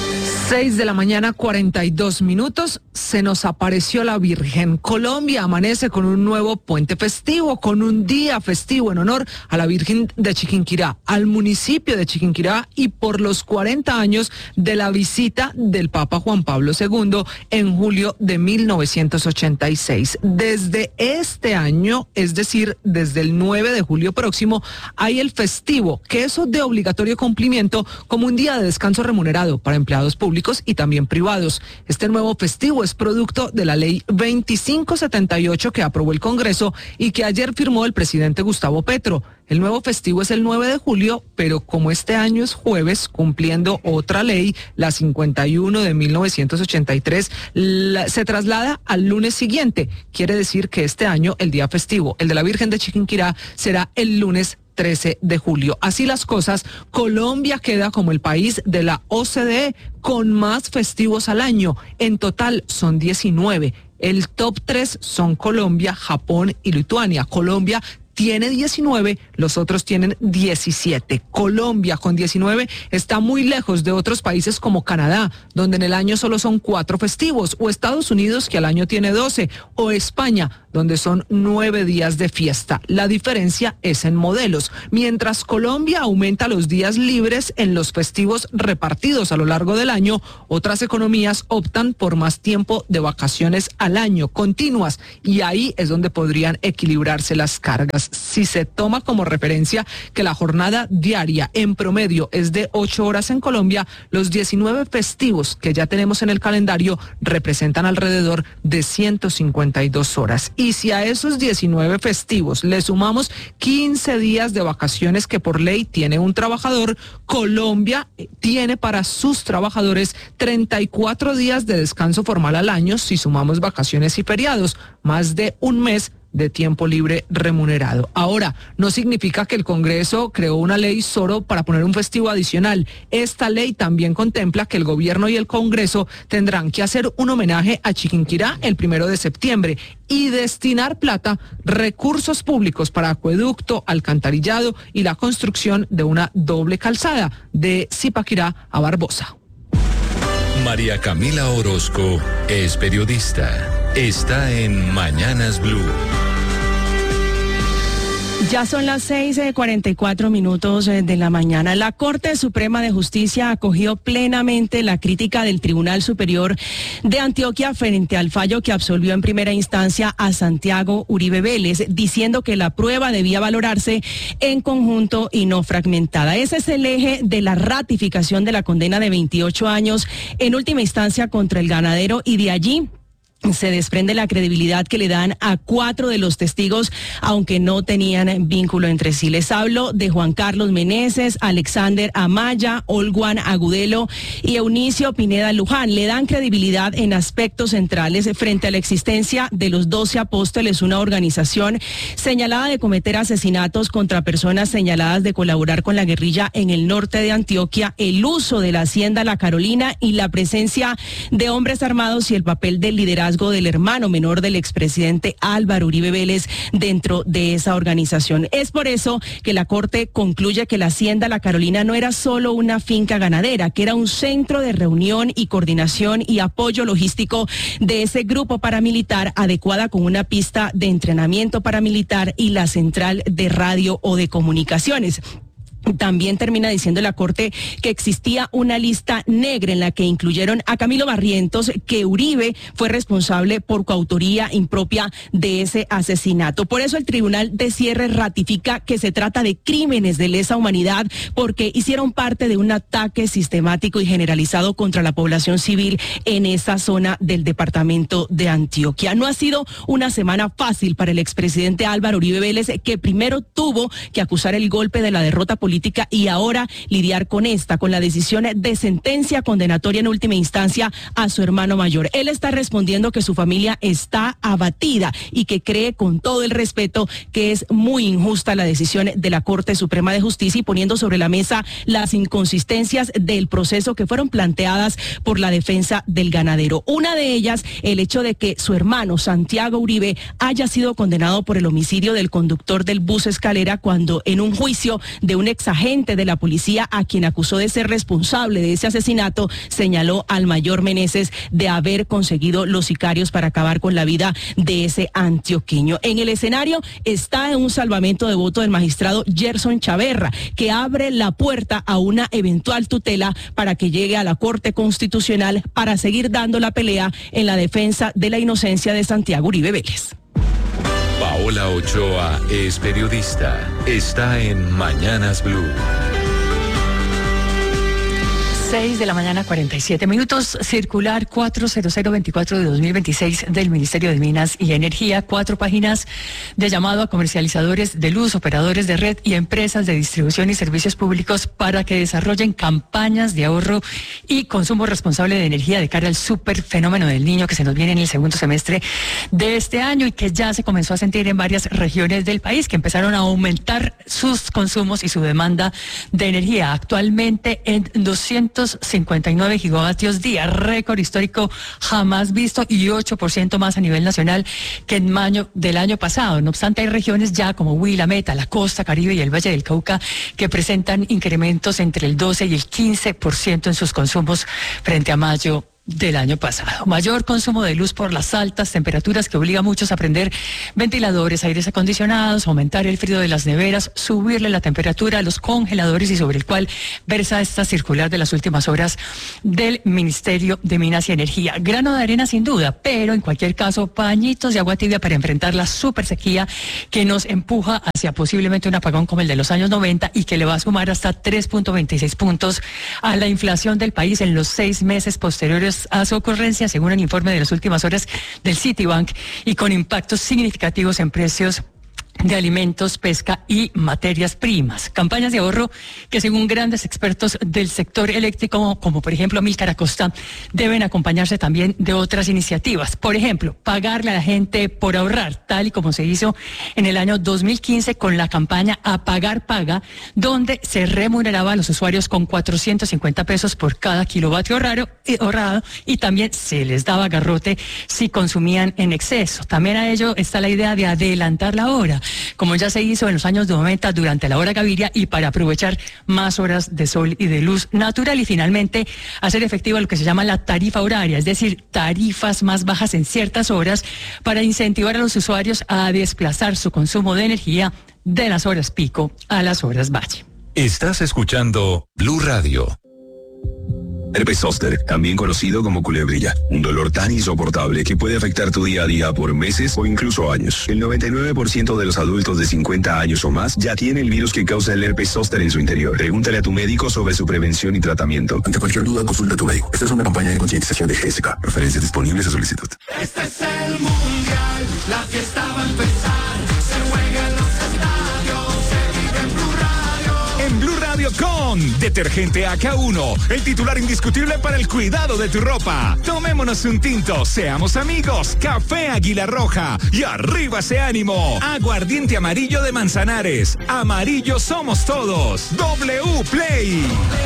Speaker 14: Seis de la mañana, cuarenta y dos minutos, se nos apareció la Virgen. Colombia amanece con un nuevo puente festivo, con un día festivo en honor a la Virgen de Chiquinquirá, al municipio de Chiquinquirá y por los cuarenta años de la visita del Papa Juan Pablo segundo en julio de mil novecientos ochenta y seis. Desde este año, es decir, desde el nueve de julio próximo, hay el festivo, que es de obligatorio cumplimiento como un día de descanso remunerado para empleados públicos y también privados. Este nuevo festivo es producto de la ley veinticinco setenta y ocho que aprobó el Congreso y que ayer firmó el presidente Gustavo Petro. El nuevo festivo es el nueve de julio, pero como este año es jueves, cumpliendo otra ley, la cincuenta y uno de mil novecientos ochenta y tres, la, se traslada al lunes siguiente. Quiere decir que este año el día festivo, el de la Virgen de Chiquinquirá, será el lunes trece de julio. Así las cosas, Colombia queda como el país de la O C D E con más festivos al año. En total son diecinueve. El top tres son Colombia, Japón y Lituania. Colombia tiene diecinueve, los otros tienen diecisiete. Colombia con diecinueve está muy lejos de otros países como Canadá, donde en el año solo son cuatro festivos, o Estados Unidos, que al año tiene doce, o España, donde son nueve días de fiesta. La diferencia es en modelos. Mientras Colombia aumenta los días libres en los festivos repartidos a lo largo del año, otras economías optan por más tiempo de vacaciones al año, continuas, y ahí es donde podrían equilibrarse las cargas. Si se toma como referencia que la jornada diaria en promedio es de ocho horas en Colombia, los diecinueve festivos que ya tenemos en el calendario representan alrededor de ciento cincuenta y dos horas. Y si a esos diecinueve festivos le sumamos quince días de vacaciones que por ley tiene un trabajador, Colombia tiene para sus trabajadores treinta y cuatro días de descanso formal al año si sumamos vacaciones y feriados, más de un mes de tiempo libre remunerado. Ahora, no significa que el Congreso creó una ley solo para poner un festivo adicional. Esta ley también contempla que el gobierno y el Congreso tendrán que hacer un homenaje a Chiquinquirá el primero de septiembre y destinar plata, recursos públicos para acueducto, alcantarillado y la construcción de una doble calzada de Zipaquirá a Barbosa.
Speaker 24: María Camila Orozco es periodista. Está en Mañanas Blue.
Speaker 26: Ya son las seis y cuarenta y cuatro minutos de la mañana. La Corte Suprema de Justicia acogió plenamente la crítica del Tribunal Superior de Antioquia frente al fallo que absolvió en primera instancia a Santiago Uribe Vélez, diciendo que la prueba debía valorarse en conjunto y no fragmentada. Ese es el eje de la ratificación de la condena de veintiocho años en última instancia contra el ganadero, y de allí se desprende la credibilidad que le dan a cuatro de los testigos, aunque no tenían vínculo entre sí. Les hablo de Juan Carlos Meneses, Alexander Amaya, Olguan Agudelo y Eunicio Pineda Luján. Le dan credibilidad en aspectos centrales frente a la existencia de los doce apóstoles, una organización señalada de cometer asesinatos contra personas señaladas de colaborar con la guerrilla en el norte de Antioquia, el uso de la hacienda La Carolina y la presencia de hombres armados y el papel del liderazgo del hermano menor del expresidente Álvaro Uribe Vélez dentro de esa organización. Es por eso que la Corte concluye que la hacienda La Carolina no era solo una finca ganadera, que era un centro de reunión y coordinación y apoyo logístico de ese grupo paramilitar, adecuada con una pista de entrenamiento paramilitar y la central de radio o de comunicaciones. También termina diciendo la Corte que existía una lista negra en la que incluyeron a Camilo Barrientos, que Uribe fue responsable por coautoría impropia de ese asesinato. Por eso el Tribunal de Cierre ratifica que se trata de crímenes de lesa humanidad, porque hicieron parte de un ataque sistemático y generalizado contra la población civil en esa zona del departamento de Antioquia. No ha sido una semana fácil para el expresidente Álvaro Uribe Vélez, que primero tuvo que acusar el golpe de la derrota política política y ahora lidiar con esta, con la decisión de sentencia condenatoria en última instancia a su hermano mayor. Él está respondiendo que su familia está abatida y que cree, con todo el respeto, que es muy injusta la decisión de la Corte Suprema de Justicia, y poniendo sobre la mesa las inconsistencias del proceso que fueron planteadas por la defensa del ganadero. Una de ellas, el hecho de que su hermano Santiago Uribe haya sido condenado por el homicidio del conductor del bus escalera, cuando en un juicio de un ex exagente de la policía, a quien acusó de ser responsable de ese asesinato, señaló al mayor Meneses de haber conseguido los sicarios para acabar con la vida de ese antioqueño. En el escenario está un salvamento de voto del magistrado Gerson Chaverra, que abre la puerta a una eventual tutela para que llegue a la Corte Constitucional para seguir dando la pelea en la defensa de la inocencia de Santiago Uribe Vélez.
Speaker 24: Paola Ochoa es periodista. Está en Mañanas Blue.
Speaker 7: seis de la mañana, cuarenta y siete minutos, circular cuatro cero cero veinticuatro de dos mil veintiséis del Ministerio de Minas y Energía, cuatro páginas de llamado a comercializadores de luz, operadores de red y empresas de distribución y servicios públicos para que desarrollen campañas de ahorro y consumo responsable de energía de cara al super fenómeno del Niño que se nos viene en el segundo semestre de este año y que ya se comenzó a sentir en varias regiones del país, que empezaron a aumentar sus consumos y su demanda de energía. Actualmente en doscientos cincuenta y nueve gigavatios día, récord histórico jamás visto y ocho por ciento más a nivel nacional que en mayo del año pasado. No obstante, hay regiones ya como Huila, Meta, la Costa Caribe y el Valle del Cauca que presentan incrementos entre el doce y el quince por ciento en sus consumos frente a mayo del año pasado. Mayor consumo de luz por las altas temperaturas que obliga a muchos a prender ventiladores, aires acondicionados, aumentar el frío de las neveras, subirle la temperatura a los congeladores y sobre el cual versa esta circular de las últimas horas del Ministerio de Minas y Energía. Grano de arena sin duda, pero en cualquier caso pañitos de agua tibia para enfrentar la super sequía que nos empuja hacia posiblemente un apagón como el de los años noventa y que le va a sumar hasta tres punto veintiséis puntos a la inflación del país en los seis meses posteriores a su ocurrencia, según el informe de las últimas horas del Citibank, y con impactos significativos en precios de alimentos, pesca y materias primas. Campañas de ahorro que, según grandes expertos del sector eléctrico, como por ejemplo Amílcar Acosta, deben acompañarse también de otras iniciativas. Por ejemplo, pagarle a la gente por ahorrar, tal y como se hizo en el año dos mil quince con la campaña Apagar Paga, donde se remuneraba a los usuarios con cuatrocientos cincuenta pesos por cada kilovatio ahorrado y también se les daba garrote si consumían en exceso. También a ello está la idea de adelantar la hora, como ya se hizo en los años noventa durante la hora Gaviria y para aprovechar más horas de sol y de luz natural, y finalmente hacer efectiva lo que se llama la tarifa horaria, es decir, tarifas más bajas en ciertas horas para incentivar a los usuarios a desplazar su consumo de energía de las horas pico a las horas valle.
Speaker 24: Estás escuchando Blue Radio.
Speaker 15: Herpes zóster, también conocido como culebrilla, un dolor tan insoportable que puede afectar tu día a día por meses o incluso años. El noventa y nueve por ciento de los adultos de cincuenta años o más ya tiene el virus que causa el herpes zóster en su interior. Pregúntale a tu médico sobre su prevención y tratamiento. Ante cualquier duda, consulta a tu médico. Esta es una campaña de concientización de G S K. Referencias disponibles a solicitud.
Speaker 6: Este es el mundial, la fiesta va a empezar. Se juega en los estadios, se vive en Blue Radio.
Speaker 16: En Blue Radio con Detergente A K uno, el titular indiscutible para el cuidado de tu ropa. Tomémonos un tinto, seamos amigos. Café Águila Roja y arriba ese ánimo. Aguardiente amarillo de Manzanares. Amarillo somos todos. W Play.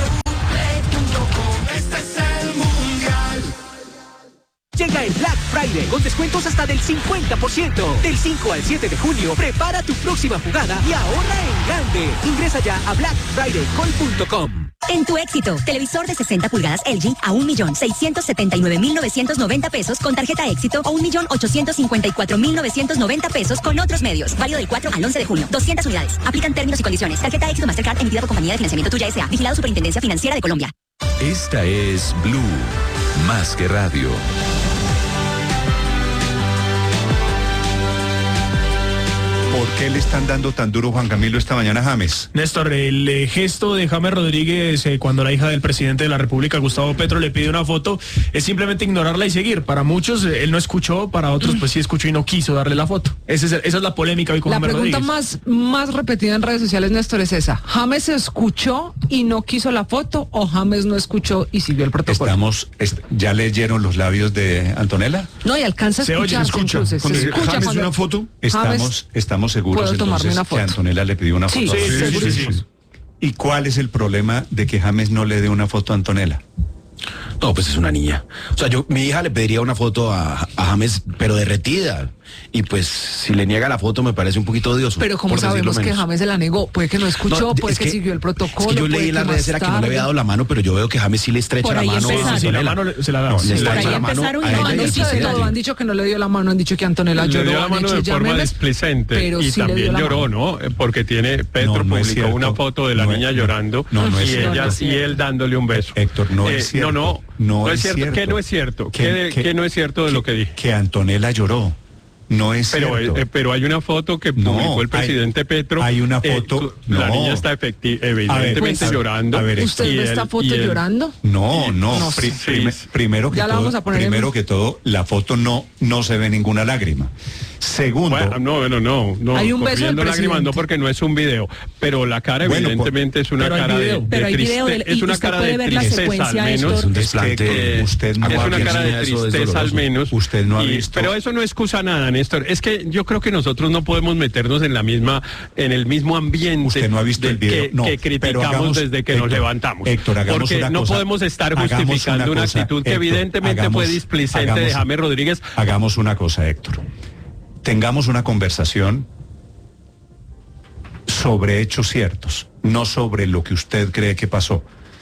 Speaker 6: Este es el mundial.
Speaker 17: Llega el Black Friday con descuentos hasta del cincuenta por ciento. Del cinco al siete de junio, prepara tu próxima jugada y ahorra en grande. Ingresa ya a black friday call punto com.
Speaker 18: En tu éxito, televisor de sesenta pulgadas L G a un millón seiscientos setenta y nueve mil novecientos noventa pesos con tarjeta éxito o un millón ochocientos cincuenta y cuatro mil novecientos noventa pesos con otros medios. Válido del cuatro al once de junio. doscientas unidades. Aplican términos y condiciones. Tarjeta éxito Mastercard emitida por Compañía de Financiamiento Tuya S A. Vigilado Superintendencia Financiera de Colombia.
Speaker 24: Esta es Blue, más que radio.
Speaker 1: ¿Por qué le están dando tan duro, Juan Camilo, esta mañana a James?
Speaker 19: Néstor, el eh, gesto de James Rodríguez eh, cuando la hija del presidente de la República, Gustavo Petro, le pide una foto, es simplemente ignorarla y seguir. Para muchos, eh, él no escuchó, para otros, pues sí escuchó y no quiso darle la foto. Ese es el, esa es la polémica hoy con
Speaker 14: La
Speaker 19: James
Speaker 14: pregunta
Speaker 19: Rodríguez.
Speaker 14: más, más repetida en redes sociales, Néstor, es esa. ¿James escuchó y no quiso la foto o James no escuchó y siguió el protocolo?
Speaker 1: Estamos, est ¿Ya leyeron los labios de Antonella?
Speaker 14: No, y alcanza a
Speaker 1: Se oye,
Speaker 14: escuchar.
Speaker 1: se escucha.
Speaker 14: Entonces,
Speaker 1: Cuando
Speaker 14: se escucha
Speaker 1: James
Speaker 14: cuando
Speaker 1: una foto, estamos,
Speaker 14: James,
Speaker 1: estamos seguros
Speaker 14: ¿puedo tomarme
Speaker 1: entonces
Speaker 14: una foto?
Speaker 1: que Antonella le pidió una
Speaker 14: Sí,
Speaker 1: foto.
Speaker 14: sí, sí, sí, sí, sí.
Speaker 1: ¿Y cuál es el problema de que James no le dé una foto a Antonella?
Speaker 20: No, pues es una niña. O sea, yo, mi hija le pediría una foto a, a James, pero derretida.
Speaker 2: y pues si le niega la foto me parece un poquito odioso.
Speaker 14: Pero como sabemos que James se la negó, puede que no escuchó, no, puede que, que siguió el protocolo.
Speaker 2: Es que yo leí en las redes era que no le había dado la mano, pero yo veo que James sí le estrecha la mano.
Speaker 19: Sí, la mano se la da. No,
Speaker 2: le estrecha la mano.
Speaker 14: Han dicho de todo, han dicho que no le dio la mano, han dicho que Antonella lloró.
Speaker 10: Le dio la mano de forma displicente
Speaker 14: pero
Speaker 10: y
Speaker 14: sí
Speaker 10: también lloró, ¿no? Porque tiene, Petro no, no publicó una foto de la niña llorando y ella y él dándole un beso.
Speaker 1: Héctor, no es cierto.
Speaker 10: No, no, no es cierto. ¿Qué no es cierto? ¿Qué no es cierto de lo que dije?
Speaker 1: Que Antonella lloró. No es
Speaker 10: pero,
Speaker 1: cierto.
Speaker 10: Eh, pero hay una foto que publicó no, el presidente
Speaker 1: hay,
Speaker 10: Petro.
Speaker 1: Hay una foto.
Speaker 10: Eh, la
Speaker 1: no.
Speaker 10: niña está efecti- evidentemente
Speaker 14: ver, pues,
Speaker 10: llorando.
Speaker 14: A ver, ¿usted ve esta foto él, llorando?
Speaker 1: No, no. no pri-
Speaker 10: sí,
Speaker 1: prim-
Speaker 10: sí.
Speaker 1: Primero que
Speaker 14: ya
Speaker 1: todo,
Speaker 14: vamos a poner
Speaker 1: primero
Speaker 14: en...
Speaker 1: que todo, la foto no, no se ve ninguna lágrima. Segundo,
Speaker 10: bueno, no, no, no, no.
Speaker 14: Hay un beso del
Speaker 10: lágrimas no porque no es un video, pero la cara bueno, evidentemente por, es una cara de, de
Speaker 26: pero hay video
Speaker 10: triste,
Speaker 26: de,
Speaker 10: es una cara de tristeza al menos.
Speaker 1: Es un desplante. Usted no
Speaker 10: es una cara de tristeza al menos.
Speaker 1: Usted no ha
Speaker 10: y,
Speaker 1: visto.
Speaker 10: Pero eso no excusa nada, Néstor. Es que yo creo que nosotros no podemos meternos en la misma, en el mismo ambiente.
Speaker 1: Usted no ha visto el video.
Speaker 10: Que,
Speaker 1: no,
Speaker 10: que criticamos
Speaker 1: hagamos,
Speaker 10: desde que
Speaker 1: Héctor,
Speaker 10: nos levantamos.
Speaker 1: Héctor, hagamos
Speaker 10: porque
Speaker 1: una
Speaker 10: no
Speaker 1: cosa,
Speaker 10: podemos estar justificando una, una cosa, actitud que Héctor, evidentemente hagamos, fue displicente hagamos, de James Rodríguez.
Speaker 1: Hagamos una cosa, Héctor. Tengamos una conversación sobre hechos ciertos, no sobre lo que usted cree que pasó.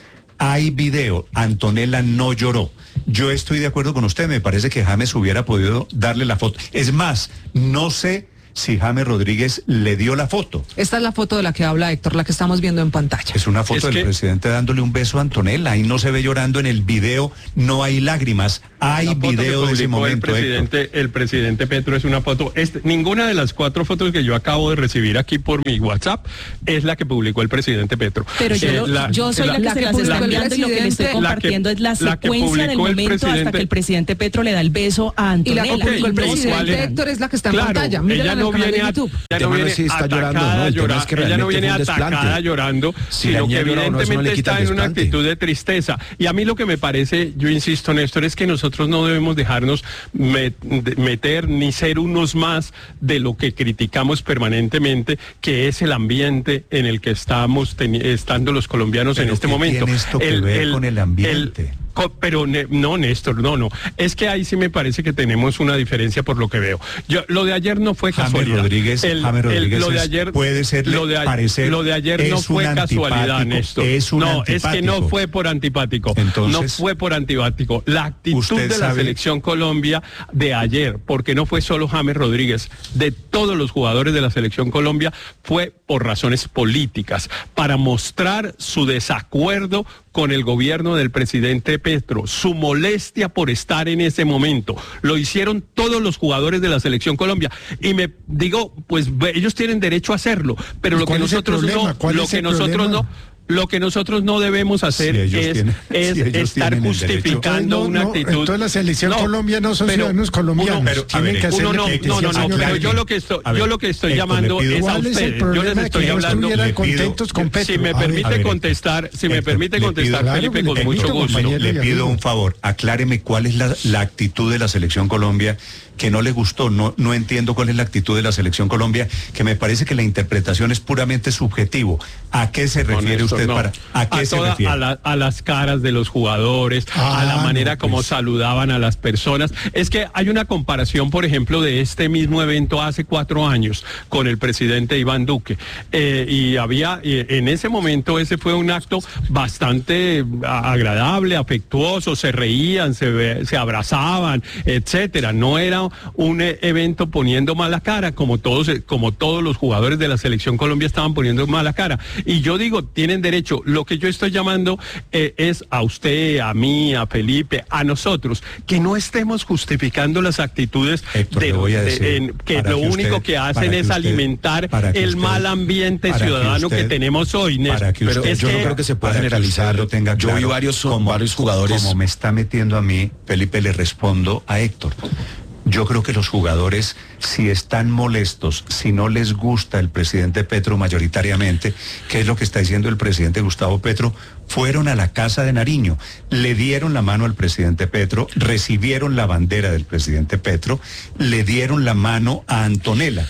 Speaker 1: Hay video, Antonella no lloró. Yo estoy de acuerdo con usted, me parece que James hubiera podido darle la foto. Es más, no sé si James Rodríguez le dio la foto.
Speaker 14: Esta es la foto de la que habla Héctor, la que estamos viendo en pantalla.
Speaker 1: Es una foto es del que... presidente dándole un beso a Antonella y no se ve llorando en el video, no hay lágrimas, hay video de ese momento.
Speaker 10: El presidente, el presidente Petro es una foto, este, ninguna de las cuatro fotos que yo acabo de recibir aquí por mi WhatsApp es la que publicó el presidente Petro.
Speaker 26: Pero yo, eh, la, yo soy la, la que se las estoy enviando y lo que le estoy compartiendo que, es la secuencia del momento hasta que el presidente Petro le da el beso a Antonella.
Speaker 14: Y la que publicó el presidente Héctor es la que está en
Speaker 10: claro,
Speaker 14: pantalla.
Speaker 10: Ella no viene a, ella no viene si está atacada llorando, ¿no? llora, es que ella no viene atacada llorando, si sino que evidentemente no, no está en una actitud de tristeza. Y a mí lo que me parece, yo insisto, Néstor, es que nosotros no debemos dejarnos met, meter ni ser unos más de lo que criticamos permanentemente, que es el ambiente en el que estamos estando los colombianos
Speaker 1: Pero
Speaker 10: en este
Speaker 1: ¿qué
Speaker 10: momento.
Speaker 1: Tiene esto que el, ver el, con el ambiente?
Speaker 10: El, Pero no, Néstor, no, no. Es que ahí sí me parece que tenemos una diferencia por lo que veo. Yo, lo de ayer no fue
Speaker 1: James
Speaker 10: casualidad.
Speaker 1: Rodríguez,
Speaker 10: el,
Speaker 1: James Rodríguez
Speaker 10: el, lo de ayer
Speaker 1: puede ser
Speaker 10: lo de,
Speaker 1: parecer
Speaker 10: lo de ayer no fue casualidad, Néstor.
Speaker 1: Es un
Speaker 10: no,
Speaker 1: antipático.
Speaker 10: es que no fue por antipático. Entonces, no fue por antipático. La actitud de la sabe... selección Colombia de ayer, porque no fue solo James Rodríguez, de todos los jugadores de la selección Colombia, fue por razones políticas, para mostrar su desacuerdo con el gobierno del presidente Petro, su molestia por estar en ese momento. Lo hicieron todos los jugadores de la selección Colombia. Y me digo, pues ellos tienen derecho a hacerlo, pero lo que nosotros no, lo que nosotros no, lo que nosotros no debemos hacer si es, tienen, es si estar justificando
Speaker 9: no,
Speaker 10: una
Speaker 9: no,
Speaker 10: actitud.
Speaker 9: Entonces la selección
Speaker 10: no,
Speaker 9: Colombia no son
Speaker 10: pero,
Speaker 9: ciudadanos colombianos.
Speaker 10: Uno, pero,
Speaker 9: tienen
Speaker 10: ver,
Speaker 9: que hacer
Speaker 10: uno no, no, no, no, pero yo lo que estoy, ver, yo lo que estoy Héctor, llamando es a ustedes. Yo les estoy hablando.
Speaker 9: Contentos con Petro.
Speaker 10: Si me permite ver, contestar, si Héctor, me permite contestar, pido, Felipe, con mucho gusto.
Speaker 1: Le pido un favor, acláreme cuál es la, la actitud de la selección Colombia que no le gustó. No, no entiendo cuál es la actitud de la selección Colombia, que me parece que la interpretación es puramente subjetivo. ¿A qué se refiere no, usted no. para? ¿A qué a se toda, refiere?
Speaker 10: A, la, a las caras de los jugadores, ah, a la manera no, pues. como saludaban a las personas. Es que hay una comparación, por ejemplo, de este mismo evento hace cuatro años con el presidente Iván Duque. Eh, y había, eh, en ese momento, ese fue un acto bastante agradable, afectuoso, se reían, se, se abrazaban, etcétera. No era un evento poniendo mala cara, como todos, como todos los jugadores de la selección Colombia estaban poniendo mala cara. Y yo digo, tienen derecho. Lo que yo estoy llamando eh, es a usted, a mí, a Felipe, a nosotros, que no estemos justificando las actitudes
Speaker 1: Héctor,
Speaker 10: de,
Speaker 1: voy a decir,
Speaker 10: de en, que lo
Speaker 1: que
Speaker 10: único
Speaker 1: usted,
Speaker 10: que hacen que es usted, alimentar el usted, mal ambiente ciudadano que, usted, que tenemos hoy.
Speaker 2: Para que usted,
Speaker 10: es
Speaker 2: yo
Speaker 10: que,
Speaker 2: no creo que se pueda generalizar. Lo tenga claro. Yo vi varios, como, varios jugadores.
Speaker 1: Como me está metiendo a mí, Felipe, le respondo a Héctor. Yo creo que los jugadores, si están molestos, si no les gusta el presidente Petro mayoritariamente, que es lo que está diciendo el presidente Gustavo Petro, fueron a la casa de Nariño, le dieron la mano al presidente Petro, recibieron la bandera del presidente Petro, le dieron la mano a Antonella.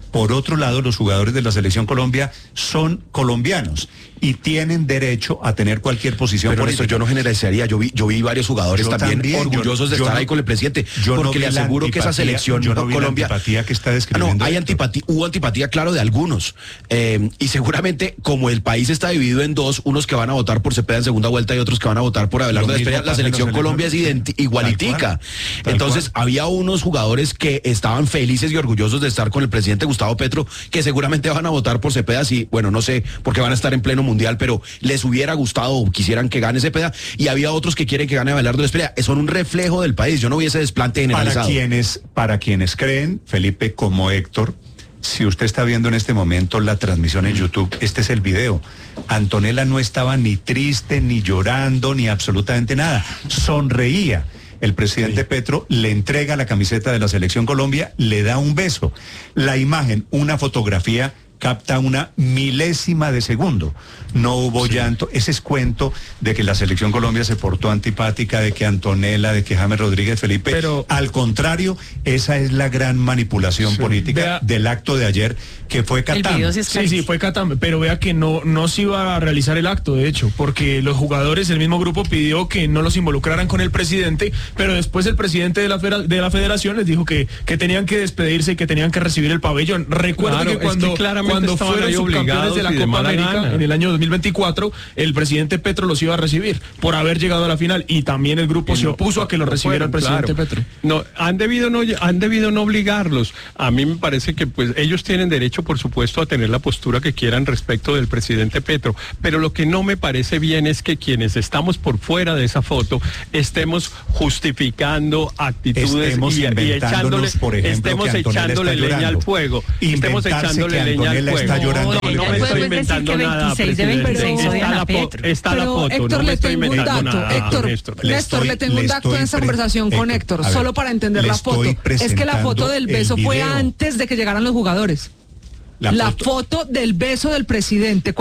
Speaker 1: Por otro lado, los jugadores de la Selección Colombia son colombianos y tienen derecho a tener cualquier posición
Speaker 2: Pero
Speaker 1: política.
Speaker 2: eso yo no generalizaría, yo vi, yo vi varios jugadores
Speaker 1: Yo
Speaker 2: también,
Speaker 1: también,
Speaker 2: orgullosos
Speaker 1: yo-
Speaker 2: de
Speaker 1: yo
Speaker 2: estar
Speaker 1: no-
Speaker 2: ahí con el presidente,
Speaker 1: yo no
Speaker 2: porque
Speaker 1: vi
Speaker 2: le
Speaker 1: la
Speaker 2: aseguro que esa
Speaker 1: antipatía,
Speaker 2: selección
Speaker 1: yo no vi la
Speaker 2: Colombia...
Speaker 1: antipatía que está
Speaker 2: Ah,
Speaker 1: describiendo
Speaker 2: no, hay
Speaker 1: Héctor.
Speaker 2: antipatía, hubo antipatía, claro, de algunos. Eh, y seguramente, como el país está dividido en dos, unos que van a votar por Cepeda en segunda vuelta y otros que van a votar por Abelardo
Speaker 1: Lo mismo
Speaker 2: Despedida, la
Speaker 1: pasa en la
Speaker 2: selección
Speaker 1: selección,
Speaker 2: Colombia es identi-
Speaker 1: sí.
Speaker 2: igualitica.
Speaker 1: Tal cual, tal
Speaker 2: Entonces,
Speaker 1: cual.
Speaker 2: había unos jugadores que estaban felices y orgullosos de estar con el presidente Gustavo Petro, que seguramente van a votar por Cepeda, si, bueno, no sé, porque van a estar en pleno mundial, pero les hubiera gustado o quisieran que gane Cepeda, y había otros que quieren que gane Abelardo Despedida. Son un reflejo del país, yo no vi ese desplante generalizado.
Speaker 1: Para quienes, para quienes creen, Felipe, como Héctor, si usted está viendo en este momento la transmisión en YouTube, este es el video. Antonella no estaba ni triste, ni llorando, ni absolutamente nada. Sonreía. El presidente Petro le entrega la camiseta de la Selección Colombia, le da un beso. La imagen, una fotografía, capta una milésima de segundo. No hubo llanto. Ese es cuento de que la Selección Colombia se portó antipática, de que Antonella, de que James Rodríguez, Felipe. Pero al contrario, esa es la gran manipulación política
Speaker 19: Vea-
Speaker 1: del acto de ayer, que fue Catán.
Speaker 19: Sí, sí, fue Catán, pero vea que no, no se iba a realizar el acto, de hecho, porque los jugadores, el mismo grupo pidió que no los involucraran con el presidente, pero después el presidente de la, federa- de la federación les dijo que, que tenían que despedirse y que tenían que recibir el pabellón. Recuerda
Speaker 10: Claro,
Speaker 19: que
Speaker 10: es que
Speaker 19: cuando,
Speaker 10: claramente
Speaker 19: cuando
Speaker 10: estaban
Speaker 19: fueron
Speaker 10: ahí
Speaker 19: subcampeones
Speaker 10: obligados
Speaker 19: de la
Speaker 10: y de
Speaker 19: Copa
Speaker 10: mala
Speaker 19: América
Speaker 10: gana.
Speaker 19: en el año dos mil veinticuatro, el presidente Petro los iba a recibir por haber llegado a la final, y también el grupo
Speaker 10: Y
Speaker 19: se
Speaker 10: no-
Speaker 19: opuso a que lo
Speaker 10: no
Speaker 19: recibiera el
Speaker 10: fueron,
Speaker 19: presidente
Speaker 10: claro.
Speaker 19: Petro.
Speaker 10: No, han debido no, han debido no obligarlos. A mí me parece que pues ellos tienen derecho, por supuesto, a tener la postura que quieran respecto del presidente Petro. Pero lo que no me parece bien es que quienes estamos por fuera de esa foto estemos justificando actitudes
Speaker 1: Estemos
Speaker 10: y, y
Speaker 1: inventándonos,
Speaker 10: echándole,
Speaker 1: por ejemplo,
Speaker 10: estemos
Speaker 1: que Antonella
Speaker 10: echándole
Speaker 1: está
Speaker 10: leña al
Speaker 1: llorando.
Speaker 10: fuego. Estemos
Speaker 1: Inventarse
Speaker 10: echándole
Speaker 1: que
Speaker 10: leña al
Speaker 1: Antonella
Speaker 10: fuego.
Speaker 1: está llorando.
Speaker 10: No, no me
Speaker 1: Después
Speaker 10: estoy
Speaker 1: decir que
Speaker 10: inventando nada,
Speaker 26: veintiséis de
Speaker 10: presidente.
Speaker 26: veintiséis
Speaker 10: Está
Speaker 26: odian a
Speaker 10: la, fo-
Speaker 26: Petro.
Speaker 10: está la
Speaker 14: Pero,
Speaker 10: foto,
Speaker 14: Héctor,
Speaker 10: no me
Speaker 14: le
Speaker 10: estoy
Speaker 14: tengo un
Speaker 10: inventando
Speaker 14: dato.
Speaker 10: nada,
Speaker 14: Héctor,
Speaker 10: Néstor.
Speaker 1: Le
Speaker 14: Néstor, le
Speaker 1: estoy-
Speaker 14: tengo un
Speaker 1: le
Speaker 14: dato en
Speaker 1: estoy
Speaker 14: esa
Speaker 1: pre-
Speaker 14: conversación con
Speaker 1: Héctor,
Speaker 14: Héctor,
Speaker 1: a ver,
Speaker 14: solo para entender
Speaker 1: le
Speaker 14: la foto.
Speaker 1: estoy
Speaker 14: Es que la foto
Speaker 1: presentando
Speaker 14: del
Speaker 1: el
Speaker 14: beso fue
Speaker 1: video.
Speaker 14: antes de que llegaran los jugadores.
Speaker 1: La
Speaker 14: La
Speaker 1: foto-
Speaker 14: foto del beso del presidente.